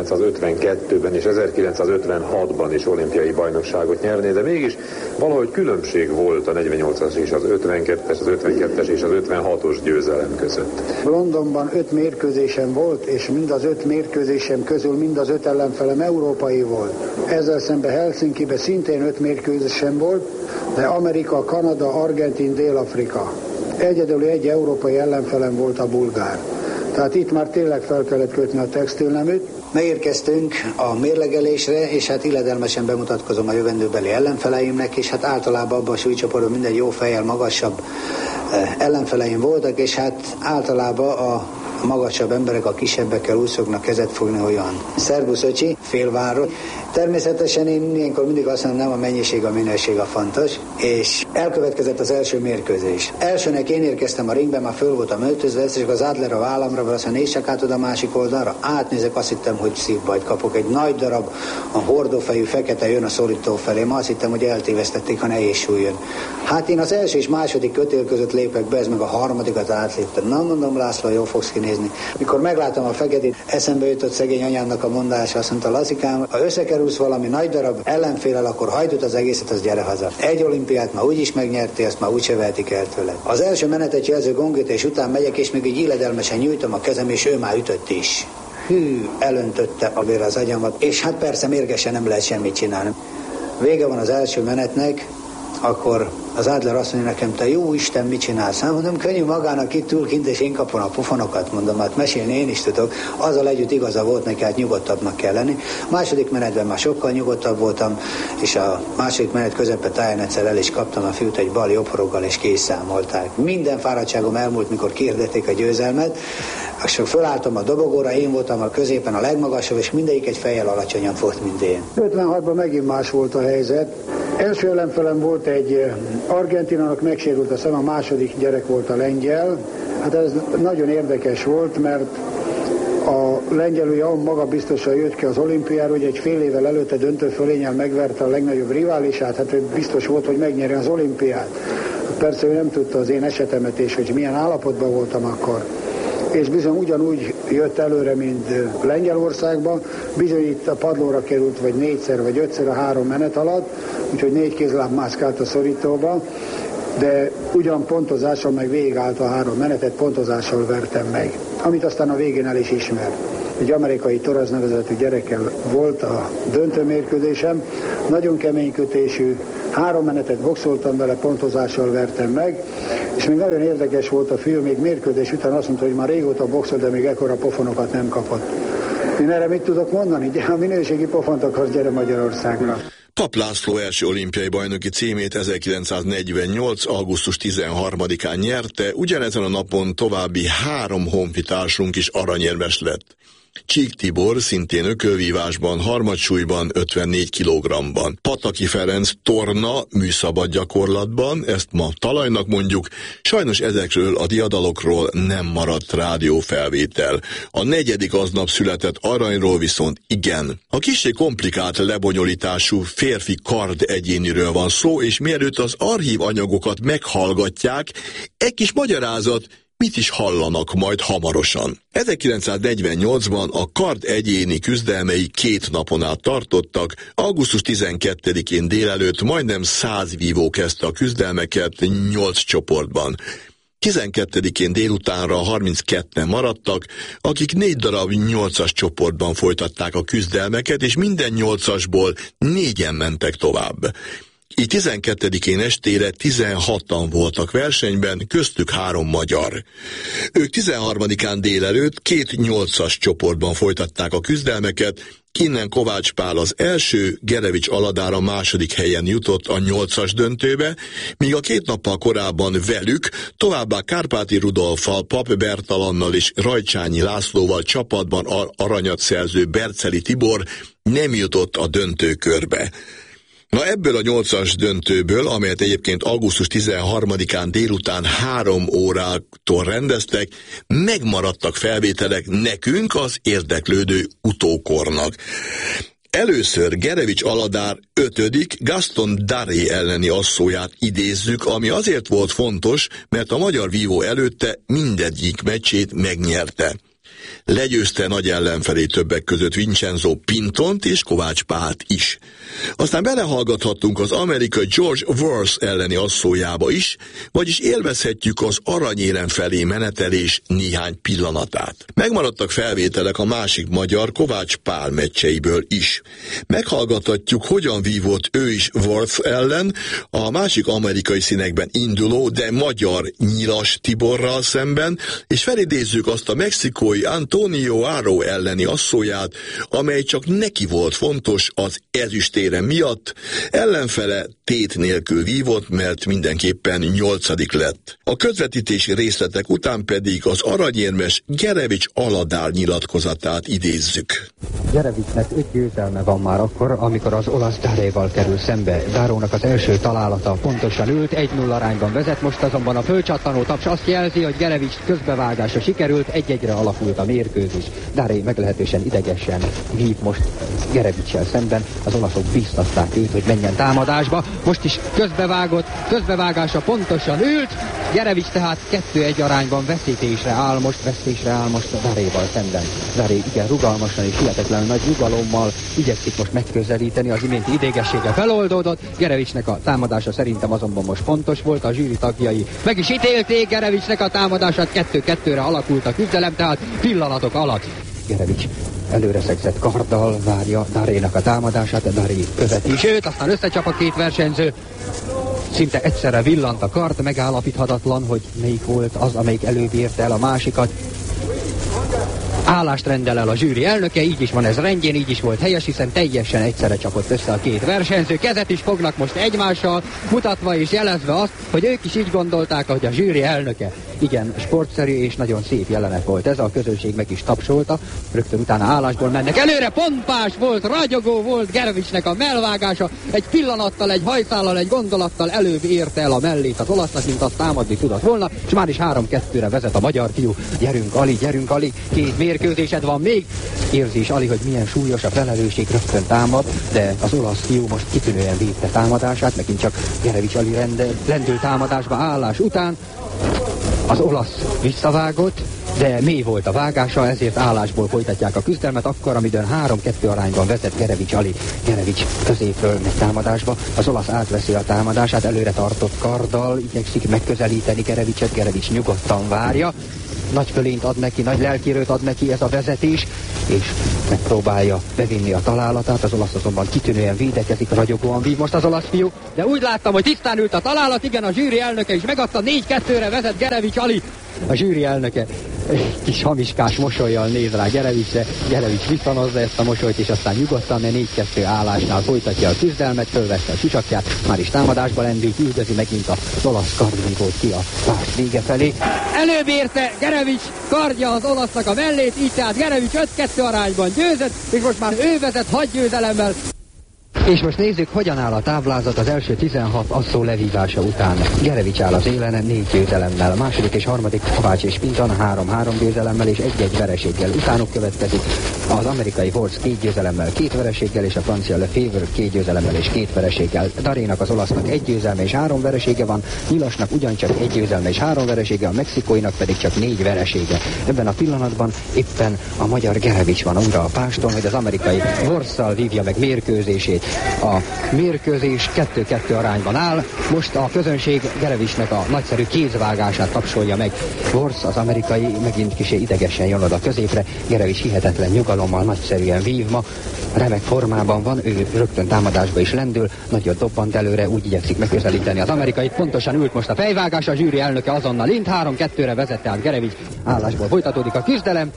1952-ben és 1956-ban is olimpiai bajnokságot nyerni, de mégis valahogy különbség volt a 48-as és az 52-es, az 52-es és az 56-os győzelem között. Londonban 5 mérkőzésem volt, és mind az 5 mérkőzésem közül mind az 5 ellenfelem európai volt. Ezzel szemben Helsinkiben szintén 5 mérkőzésem volt, de Amerika, Kanada, Argentin, Dél-Afrika. Egyedül egy európai ellenfelem volt a bulgár. Tehát itt már tényleg fel kellett kötni a textilneműt. Megérkeztünk a mérlegelésre, és hát illedelmesen bemutatkozom a jövendőbeli ellenfeleimnek, és hát általában abban a súlycsoportban minden jó fejjel magasabb ellenfeleim voltak, és hát általában a magasabb emberek a kisebbekkel úgy szoknak kezet fogni, olyan szervusz öcsi, félvárról. Természetesen én ilyenkor mindig azt mondom, nem a mennyiség, a minőség a fontos, és elkövetkezett az első mérkőzés. Elsőnek én érkeztem a ringbe, már föl voltam öltözve, és az Adler a vállamra, vagy azt mondja, nézd csak át oda a másik oldalra, átnézek, azt hittem, hogy szívbajt kapok. Egy nagy darab, a hordófejű fekete jön a szorító felé, ma azt hittem, hogy eltévesztették, ha nehéz súly jön. Hát én az első és második kötél között lépek be, ez meg a harmadikat átléptem. Na mondom, László, jól fogsz kinézni. Mikor meglátom a feketét, eszembe jutott szegény anyámnak a mondása, azt mondta, Lazikám, ha összekerülsz valami nagy darab ellenfélel, akkor hagyd az egészet, az gyere haza. Egy olimpiát már úgyis megnyertél, azt már úgyse vehetik el tőled. Az első menetet jelző gongütés után megyek, és még így illedelmesen nyújtom a kezem, és ő már ütött is. Hű, elöntötte a vér az agyamat, és hát persze mérgesen nem lehet semmit csinálni. Vége van az első menetnek, akkor az Adler azt mondja nekem, te jó Isten, mit csinálsz? Hát mondom, könnyű magának, itt ül kint, és én kapom a pofonokat, mondom, hát mesélni én is tudok. Azzal együtt igaza volt neki, hát nyugodtabbnak kell lenni. A második menetben már sokkal nyugodtabb voltam, és a második menet közepén egyszer el is kaptam a fiút egy bal jobb horoggal, és készszámolták. Minden fáradtságom elmúlt, mikor kihirdették a győzelmet, és fölálltam a dobogóra, én voltam a középen a legmagasabb, és mindegyik egy fejjel alacsonyabb volt, mint én. 56-ban megint más volt a helyzet. Első ellenfelem volt egy argentinának, megsérült a szem, a második gyerek volt a lengyel. Hát ez nagyon érdekes volt, mert a lengyel ugye maga biztosan jött ki az olimpiára, hogy egy fél évvel előtte döntőfölényel megverte a legnagyobb riválisát, hát ő biztos volt, hogy megnyeri az olimpiát. Persze ő nem tudta az én esetemet, és hogy milyen állapotban voltam akkor. És bizony ugyanúgy jött előre, mint Lengyelországban, bizony itt a padlóra került, vagy 4-szer, vagy 5-szer a 3 menet alatt, úgyhogy 4 kézláb mászkált a szorítóba, de ugyan pontozással meg végigállt a 3 menetet, pontozással vertem meg, amit aztán a végén el is ismert. Egy amerikai Torres nevezetű gyerekkel volt a döntőmérkőzésem, nagyon kemény kötésű, 3 menetet boxoltam vele, pontozással vertem meg, és még nagyon érdekes volt a fiú, még mérkőzés után azt mondta, hogy már régóta boxol, de még ekkora pofonokat nem kapott. Én erre mit tudok mondani? Ha minőségi pofont akarsz, gyere Magyarországra. Papp László első olimpiai bajnoki címét 1948. augusztus 13-án nyerte, ugyanezen a napon további 3 honfitársunk is aranyérmes lett. Csík Tibor szintén ökölvívásban, harmadsúlyban 54 kg-ban. Pataki Ferenc torna műszabad gyakorlatban, ezt ma talajnak mondjuk, sajnos ezekről a diadalokról nem maradt rádiófelvétel. A 4. aznap született aranyról viszont igen. A kissé komplikált lebonyolítású férfi kard egyéniről van szó, és mielőtt az archív anyagokat meghallgatják, egy kis magyarázat, mit is hallanak majd hamarosan. 1948-ban a kard egyéni küzdelmei 2 napon át tartottak, augusztus 12-én délelőtt majdnem 100 vívó kezdte a küzdelmeket 8 csoportban. 12-én délutánra 32-en maradtak, akik 4 darab 8-as csoportban folytatták a küzdelmeket, és minden 8-asból 4-en mentek tovább. Így 12-én estére 16-an voltak versenyben, köztük 3 magyar. Ők 13-án délelőtt 2 8-as csoportban folytatták a küzdelmeket, innen Kovács Pál az első, Gerevics Aladár a második helyen jutott a 8-as döntőbe, míg a 2 nappal korábban velük, továbbá Kárpáti Rudolffal, Pap Bertalannal és Rajcsányi Lászlóval csapatban aranyat szerző Berceli Tibor nem jutott a döntőkörbe. Na ebből a 8-as döntőből, amelyet egyébként augusztus 13-án délután 3 órától rendeztek, megmaradtak felvételek nekünk, az érdeklődő utókornak. Először Gerevics Aladár 5. Gaston Daré elleni asszóját idézzük, ami azért volt fontos, mert a magyar vívó előtte mindegyik meccsét megnyerte. Legyőzte nagy ellenfelé többek között Vincenzo Pintont és Kovács Pált is. Aztán belehallgathattunk az amerikai George Worth elleni asszójába is, vagyis élvezhetjük az aranyérem felé menetelés néhány pillanatát. Megmaradtak felvételek a másik magyar Kovács Pál meccseiből is. Meghallgathatjuk, hogyan vívott ő is Worth ellen, a másik amerikai színekben induló, de magyar Nyilas Tiborral szemben, és felidézzük azt a mexikói Antonio Aro elleni asszóját, amely csak neki volt fontos az ezüstérem miatt, ellenfele tét nélkül vívott, mert mindenképpen 8. lett. A közvetítési részletek után pedig az aranyérmes Gerevics Aladár nyilatkozatát idézzük. Gerevicsnek 5 győzelme van már akkor, amikor az olasz Daréval kerül szembe. Darónak az első találata pontosan ült, 1-0 arányban vezet, most azonban a fölcsattanó taps azt jelzi, hogy Gerevics közbevágása sikerült, 1-1-re alakult a mérkőzés. Daré meglehetősen idegesen vív most Gerevicsel szemben, az olaszok bíztatták őt, hogy menjen támadásba, most is közbevágása pontosan ült, Gerevics tehát 2-1 arányban veszítésre áll most Daréval szemben. Daré igen rugalmasan és hihetetlenül nagy nyugalommal igyekszik most megközelíteni, az iménti idégessége feloldódott, Gerevicsnek a támadása szerintem azonban most fontos volt, a zsűri tagjai meg is ítélték Gerevicsnek a támadását, 2-2-re alakult a küzdelem, tehát pillanatok alatt. Gerevics előre szegzett karddal várja Darénak a támadását, Daré követi is őt, aztán összecsap a 2 versenyző. szinte egyszerre villant a kard, megállapíthatatlan, hogy melyik volt az, amelyik előbb érte el a másikat. Állást rendel el a zsűri elnöke, így is van ez rendjén, így is volt helyes, hiszen teljesen egyszerre csapott össze a két versenyző. Kezet is fognak most egymással, mutatva és jelezve azt, hogy ők is így gondolták, hogy a zsűri elnöke. Igen, sportszerű és nagyon szép jelenet volt ez, a közönség meg is tapsolta, rögtön utána állásból mennek előre, pompás volt, ragyogó volt Gerevicsnek a mellvágása, egy pillanattal, egy hajszállal, egy gondolattal előbb érte el a mellét az olasznak, mint azt támadni tudott volna, és már is 3-2-re vezet a magyar fiú. Gyerünk Ali, két mérkőzésed van még. Érzi is Ali, hogy milyen súlyos a felelősség, rögtön támad, de az olasz fiú most kitűnően védte támadását, megint csak Gerevics Ali lendül támadásba állás után. Az olasz visszavágott, de mély volt a vágása, ezért állásból folytatják a küzdelmet, akkor, amidőn 3-2 arányban vezet Gerevics Ali. Gerevics középről megy támadásba, az olasz átveszi a támadását, előre tartott karddal, igyekszik megközelíteni Gerevicset, Gerevics nyugodtan várja. Nagy fölényt ad neki, nagy lelkierőt ad neki ez a vezetés, és megpróbálja bevinni a találatát, az olasz azonban kitűnően védekezik, ragyogóan vív most az olasz fiú, de úgy láttam, hogy tisztán ült a találat, igen, a zsűri elnöke is megadta, 4-2-re vezet Gerevics Ali. A zsűri elnöke kis hamiskás mosollyal néz rá Gerevicsre, Gerevics visszanozza ezt a mosolyt, és aztán nyugodtan, 4-2 állásnál folytatja a küzdelmet, fölvette a sisakját, már is támadásba lendült, üldözi megint az olasz kardvívót ki a párt vége felé. Előbb érte Gerevics kardja az olasznak a mellét, így tehát Gerevics 5-2 arányban győzött, és most már ő vezet hadgyőzelemmel. És most nézzük, hogyan áll a táblázat az első 16 asszó levívása után. Gerevics áll az élen 4 győzelemmel, második és harmadik Kovács és Pinton 3-3 győzelemmel és 1-1 vereséggel. Utánuk következik az amerikai Worts 2 győzelemmel, 2 vereséggel, és a francia Lefebvre 2 győzelemmel és 2 vereséggel. Darénak, az olasznak 1 győzelme és 3 veresége van, Nyilasnak ugyancsak 1 győzelme és 3 veresége, a mexikóinak pedig csak 4 veresége. Ebben a pillanatban éppen a magyar Gerevics van újra a páston, hogy az amerikai Wortsszal vívja meg mérkőzését. A mérkőzés 2-2 arányban áll, most a közönség Gerevicsnek a nagyszerű kézvágását tapsolja meg. Worts, az amerikai, megint kicsi idegesen jön oda középre, Gerevics hihetetlen nyugalommal nagyszerűen vív ma, remek formában van, ő rögtön támadásba is lendül, nagyot dobbant előre, úgy igyekszik megközelíteni az amerikait, pontosan ült most a fejvágás, a zsűri elnöke azonnal int, 3-2-re vezette át Gerevics, állásból folytatódik a küzdelem.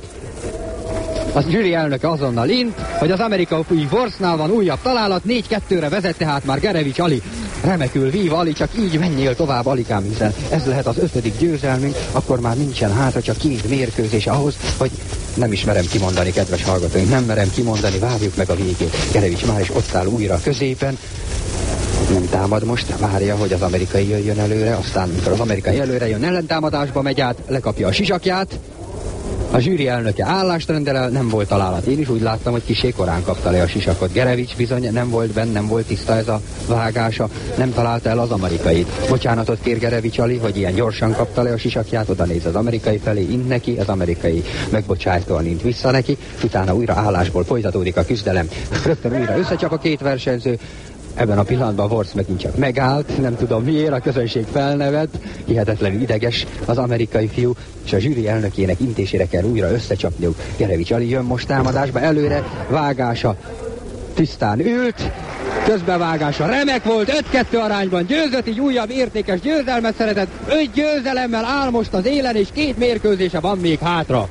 A zsűri elnöke azonnal int, hogy az amerikai Wortsnál van újabb találat, 4-2-re vezet tehát már Gerevics Ali. Remekül vív Ali, csak így menjél tovább, Alikám, hiszen ez lehet az 5. győzelmünk, akkor már nincsen hátra, csak 2 mérkőzés ahhoz, hogy nem is merem kimondani, kedves hallgatóink, nem merem kimondani, várjuk meg a végét. Gerevics már is ott áll újra középen, nem támad most, várja, hogy az amerikai jöjjön előre, aztán mikor az amerikai előre jön, ellentámadásba megy át, lekapja a sisakját. A zsűri elnöke állást rendel el, nem volt találat. Én is úgy láttam, hogy kissé korán kapta le a sisakot. Gerevics bizony nem volt benne, nem volt tiszta ez a vágása, nem találta el az amerikait. Bocsánatot kér Gerevics Ali, hogy ilyen gyorsan kapta le a sisakját, oda néz az amerikai felé, int neki, az amerikai megbocsájtóan int vissza neki, utána újra állásból folytatódik a küzdelem. Rögtön újra összecsap a 2 versenyző. Ebben a pillanatban Worts megint csak megállt, nem tudom miért, a közönség felnevet, hihetetlenül ideges az amerikai fiú, és a zsűri elnökének intésére kell újra összecsapniuk. Gerevics Ali jön most támadásba, előre, vágása tisztán ült, közbevágása remek volt, 5-2 arányban győzött, így újabb értékes győzelmet szeretett, 5 győzelemmel áll most az élen, és 2 mérkőzése van még hátra.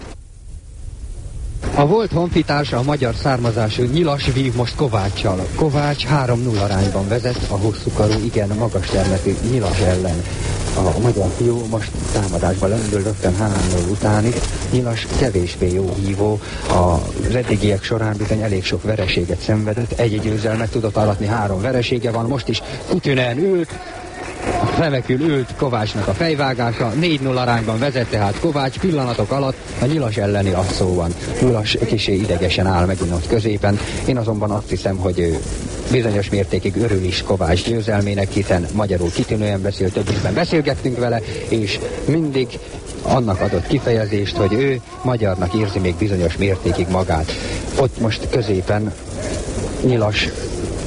A volt honfitársa, a magyar származású Nyilas vív most Kováccsal. Kovács 3-0 arányban vezet a hosszúkarú, igen magas termetű Nyilas ellen. A magyar fiú most támadásban lendül rögtön 3-0 után is. Nyilas kevésbé jó hívó, az eddigiek során bizony elég sok vereséget szenvedett, 1 győzelmet tudott aratni, 3 veresége van, most is kitűnően ült. Remekül ült Kovácsnak a fejvágása, 4-0 arányban vezet tehát Kovács, pillanatok alatt a Nyilas elleni asszóban. Nyilas kissé idegesen áll megint ott középen, én azonban azt hiszem, hogy ő bizonyos mértékig örül is Kovács győzelmének, hiszen magyarul kitűnően beszél, több ízben beszélgettünk vele, és mindig annak adott kifejezést, hogy ő magyarnak érzi még bizonyos mértékig magát. Ott most középen Nyilas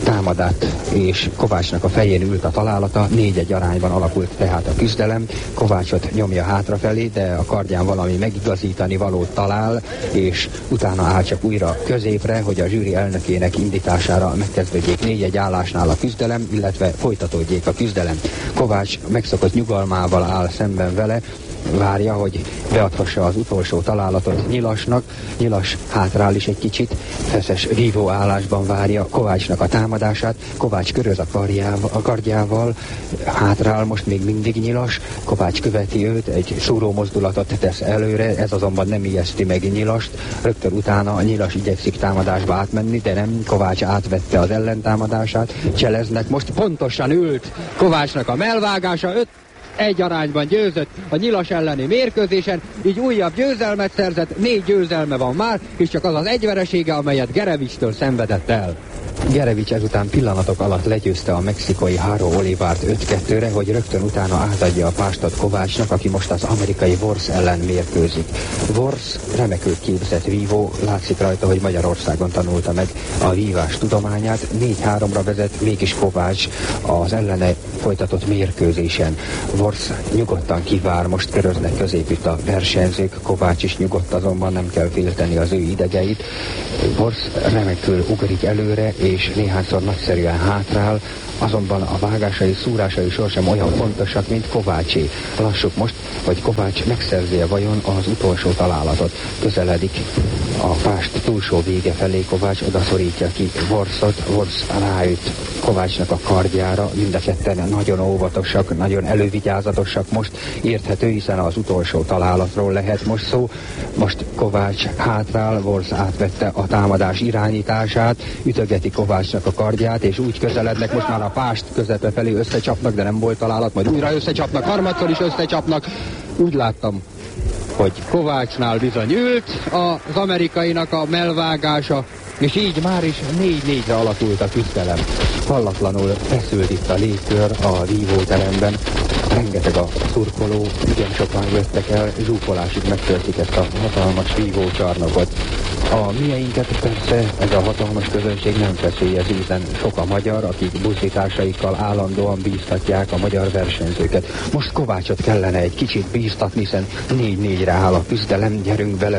támadát, és Kovácsnak a fején ült a találata, 4-1 arányban alakult tehát a küzdelem. Kovácsot nyomja hátrafelé, de a kardján valami megigazítani valót talál, és utána áll csak újra középre, hogy a zsűri elnökének indítására megkezdődjék 4-1 állásnál a küzdelem, illetve folytatódjék a küzdelem. Kovács megszokott nyugalmával áll szemben vele, várja, hogy beadhassa az utolsó találatot Nyilasnak. Nyilas hátrál is egy kicsit, feszes vívó állásban várja Kovácsnak a támadását. Kovács köröz a kardjával, hátrál most még mindig Nyilas. Kovács követi őt, egy szúró mozdulatot tesz előre, ez azonban nem ijeszti meg Nyilast. Rögtön utána Nyilas igyekszik támadásba átmenni, de nem, Kovács átvette az ellentámadását. Cseleznek, most pontosan ült Kovácsnak a mellvágása, 5-1 arányban győzött a Nyilas elleni mérkőzésen, így újabb győzelmet szerzett, 4 győzelme van már, és csak az az egy veresége, amelyet Gerevicstől szenvedett el. Gerevics ezután pillanatok alatt legyőzte a mexikói Haro Olivart 5-2-re, hogy rögtön utána átadja a pástot Kovácsnak, aki most az amerikai Worsz ellen mérkőzik. Worsz remekül képzett vívó, látszik rajta, hogy Magyarországon tanulta meg a vívás tudományát. 4-3-ra vezet, mégis Kovács az ellene folytatott mérkőzésen. Worsz nyugodtan kivár, most köröznek középütt a versenyzők, Kovács is nyugodt, azonban nem kell félteni az ő idegeit. Worsz remekül ugrik előre, és néhányszor nagyszerűen hátrál, azonban a vágásai, szúrásai sorsem olyan fontosak, mint Kovácsé. Lassuk most, hogy Kovács megszerzi-e vajon az utolsó találatot. Közeledik a pást túlsó vége felé, Kovács odaszorítja ki Worszot, Worsz ráüt Kovácsnak a kardjára, mind a ketten nagyon óvatosak, nagyon elővigyázatosak most, érthető, hiszen az utolsó találatról lehet most szó. Most Kovács hátrál, Worsz átvette a támadás irányítását, ütögeti Kovácsnak a kardját, és úgy közelednek, most már a pást közepe felé összecsapnak, de nem volt találat, majd újra összecsapnak, harmadszor is összecsapnak. Úgy láttam, hogy Kovácsnál bizony ült az amerikainak a mellvágása, és így már is 4-4-re alakult a küzdelem. Hallatlanul feszült itt a légkör a vívóteremben. Rengeteg a szurkoló, igen sokan jöttek el, zsúfolásig megtöltik ezt a hatalmas vívócsarnokot. A mieinket persze ez a hatalmas közönség nem feszélyezi, hiszen sok a magyar, akik buzdításaikkal állandóan bíztatják a magyar versenyzőket. Most Kovácsot kellene egy kicsit bíztatni, hiszen 4-4-re áll a küzdelem. Gyerünk bele,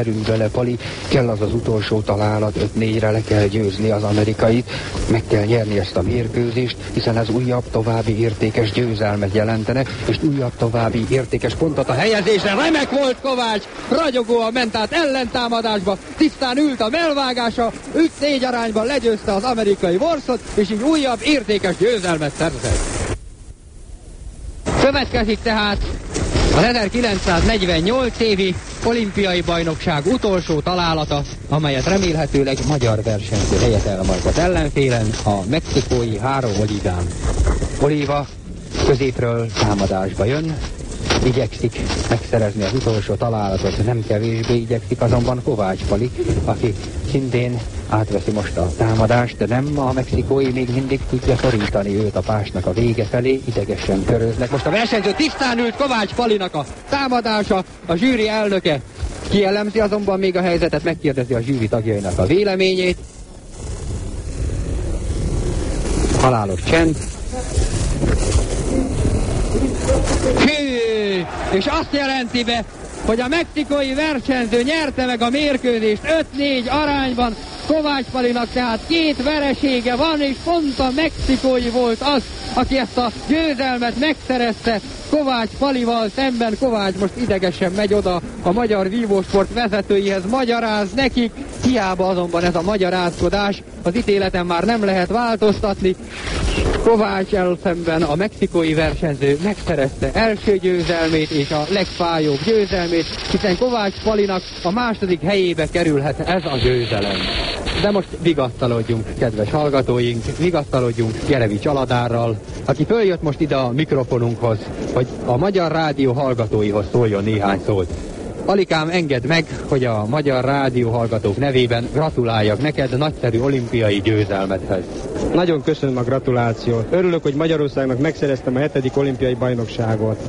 Pali, kell az utolsó találat, 5-4-re le kell győzni az amerikait, meg kell nyerni ezt a mérkőzést, hiszen ez újabb további értékes győzelmet jelentene, és újabb további értékes pontot a helyezésre. Remek volt Kovács, ragyogóan ment át ellentámadásba, tisztán ült a mellvágása, 5-4 arányban legyőzte az amerikai Worszot, és így újabb értékes győzelmet szerzett. Következik tehát az 1948 évi olimpiai bajnokság utolsó találata, amelyet remélhetőleg magyar versenyző helyet el majd az ellenfélen, a mexikói Haro Oliván. Oliva középről támadásba jön, igyekszik megszerezni az utolsó találatot, nem kevésbé igyekszik azonban Kovács Pali, aki szintén átveszi most a támadást, de nem a mexikói még mindig tudja szorítani őt a pásnak a vége felé, idegesen köröznek. Most a versenyző tisztán ült Kovács Palinak a támadása, a zsűri elnöke kielemzi azonban még a helyzetet, megkérdezi a zsűri tagjainak a véleményét. Halálos csend. És azt jelenti be, hogy a mexikói versenyző nyerte meg a mérkőzést 5-4 arányban. Kovács Palinak tehát 2 veresége van, és pont a mexikói volt az, aki ezt a győzelmet megszerezte Kovács Palival szemben. Kovács most idegesen megy oda a magyar vívósport vezetőihez, magyaráz nekik, hiába azonban ez a magyarázkodás, az ítéleten már nem lehet változtatni. Kováccsal szemben a mexikói versenyző megszerezte első győzelmét és a legfájóbb győzelmét, hiszen Kovács Palinak a második helyébe kerülhet ez a győzelem. De most vigasztalodjunk, kedves hallgatóink, vigasztalodjunk Gerevics Aladárral, aki följött most ide a mikrofonunkhoz, hogy a Magyar Rádió hallgatóihoz szóljon néhány szót. Alikám, engedd meg, hogy a Magyar Rádió hallgatók nevében gratuláljak neked nagyszerű olimpiai győzelmedhez. Nagyon köszönöm a gratulációt. Örülök, hogy Magyarországnak megszereztem a 7. olimpiai bajnokságot.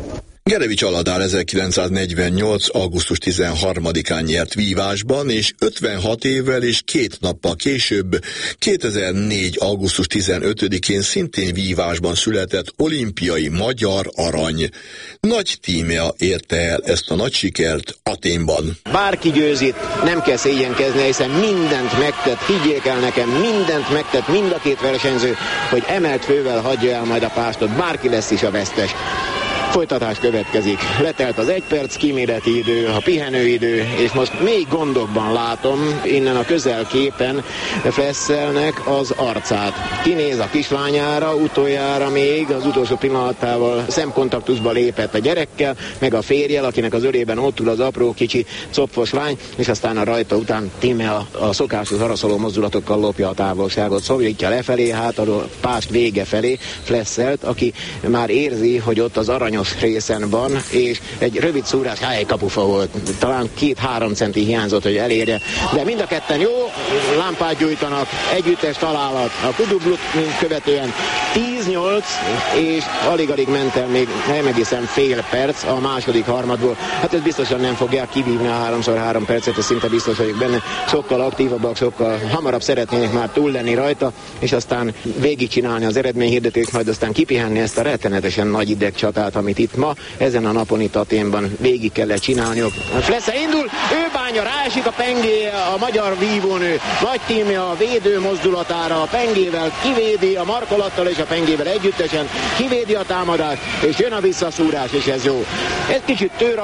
Gerevics Aladár 1948. augusztus 13-án nyert vívásban, és 56 évvel és 2 nappal később, 2004. augusztus 15-én szintén vívásban született olimpiai magyar arany. Nagy tímea érte el ezt a nagy sikert Athénban. Bárki győzít, nem kell szégyenkezni, hiszen mindent megtett, higgyék el nekem, mindent megtett mind a két versenyző, hogy emelt fővel hagyja el majd a pástot, bárki lesz is a vesztes. Folytatás következik. Letelt az 1 perc kíméleti idő, a pihenőidő, és most még gondokban látom innen a közelképen Flesszelnek az arcát. Kinéz a kislányára, utoljára még az utolsó pillanatával szemkontaktusba lépett a gyerekkel, meg a férjel, akinek az ölében ott ül az apró kicsi copfos lány, és aztán a rajta után Tímea a szokásos haraszoló mozdulatokkal lopja a távolságot, szorítja lefelé, hát a pást vége felé Flesselt, aki már érzi, hogy ott az aranyos részen van, és egy rövid szúrás helykapufa volt. Talán 2-3 centi hiányzott, hogy elérje. De mind a ketten jó lámpát gyújtanak, együttes találat. A kudublut követően 10-8, és alig-alig ment el még nem egészen fél perc a második harmadból. Hát ez biztosan nem fogják kivívni a 3x3 percet, ez szinte biztos vagyok benne. Sokkal aktívabbak, sokkal hamarabb szeretnének már túl lenni rajta, és aztán végigcsinálni az eredményhirdetést, majd aztán kipihenni ezt a rettenetesen nagy idegcsatát, amit itt ma, ezen a napon itt Athénban végig kellett csinálniuk. Flesse indul, ő bánja, ráesik a pengéje, a magyar vívónő, Nagy Tímea a védő mozdulatára, a pengével kivédi, a markolattal és a pengével együttesen kivédi a támadást, és jön a visszaszúrás, és ez jó. Ez kicsit tőr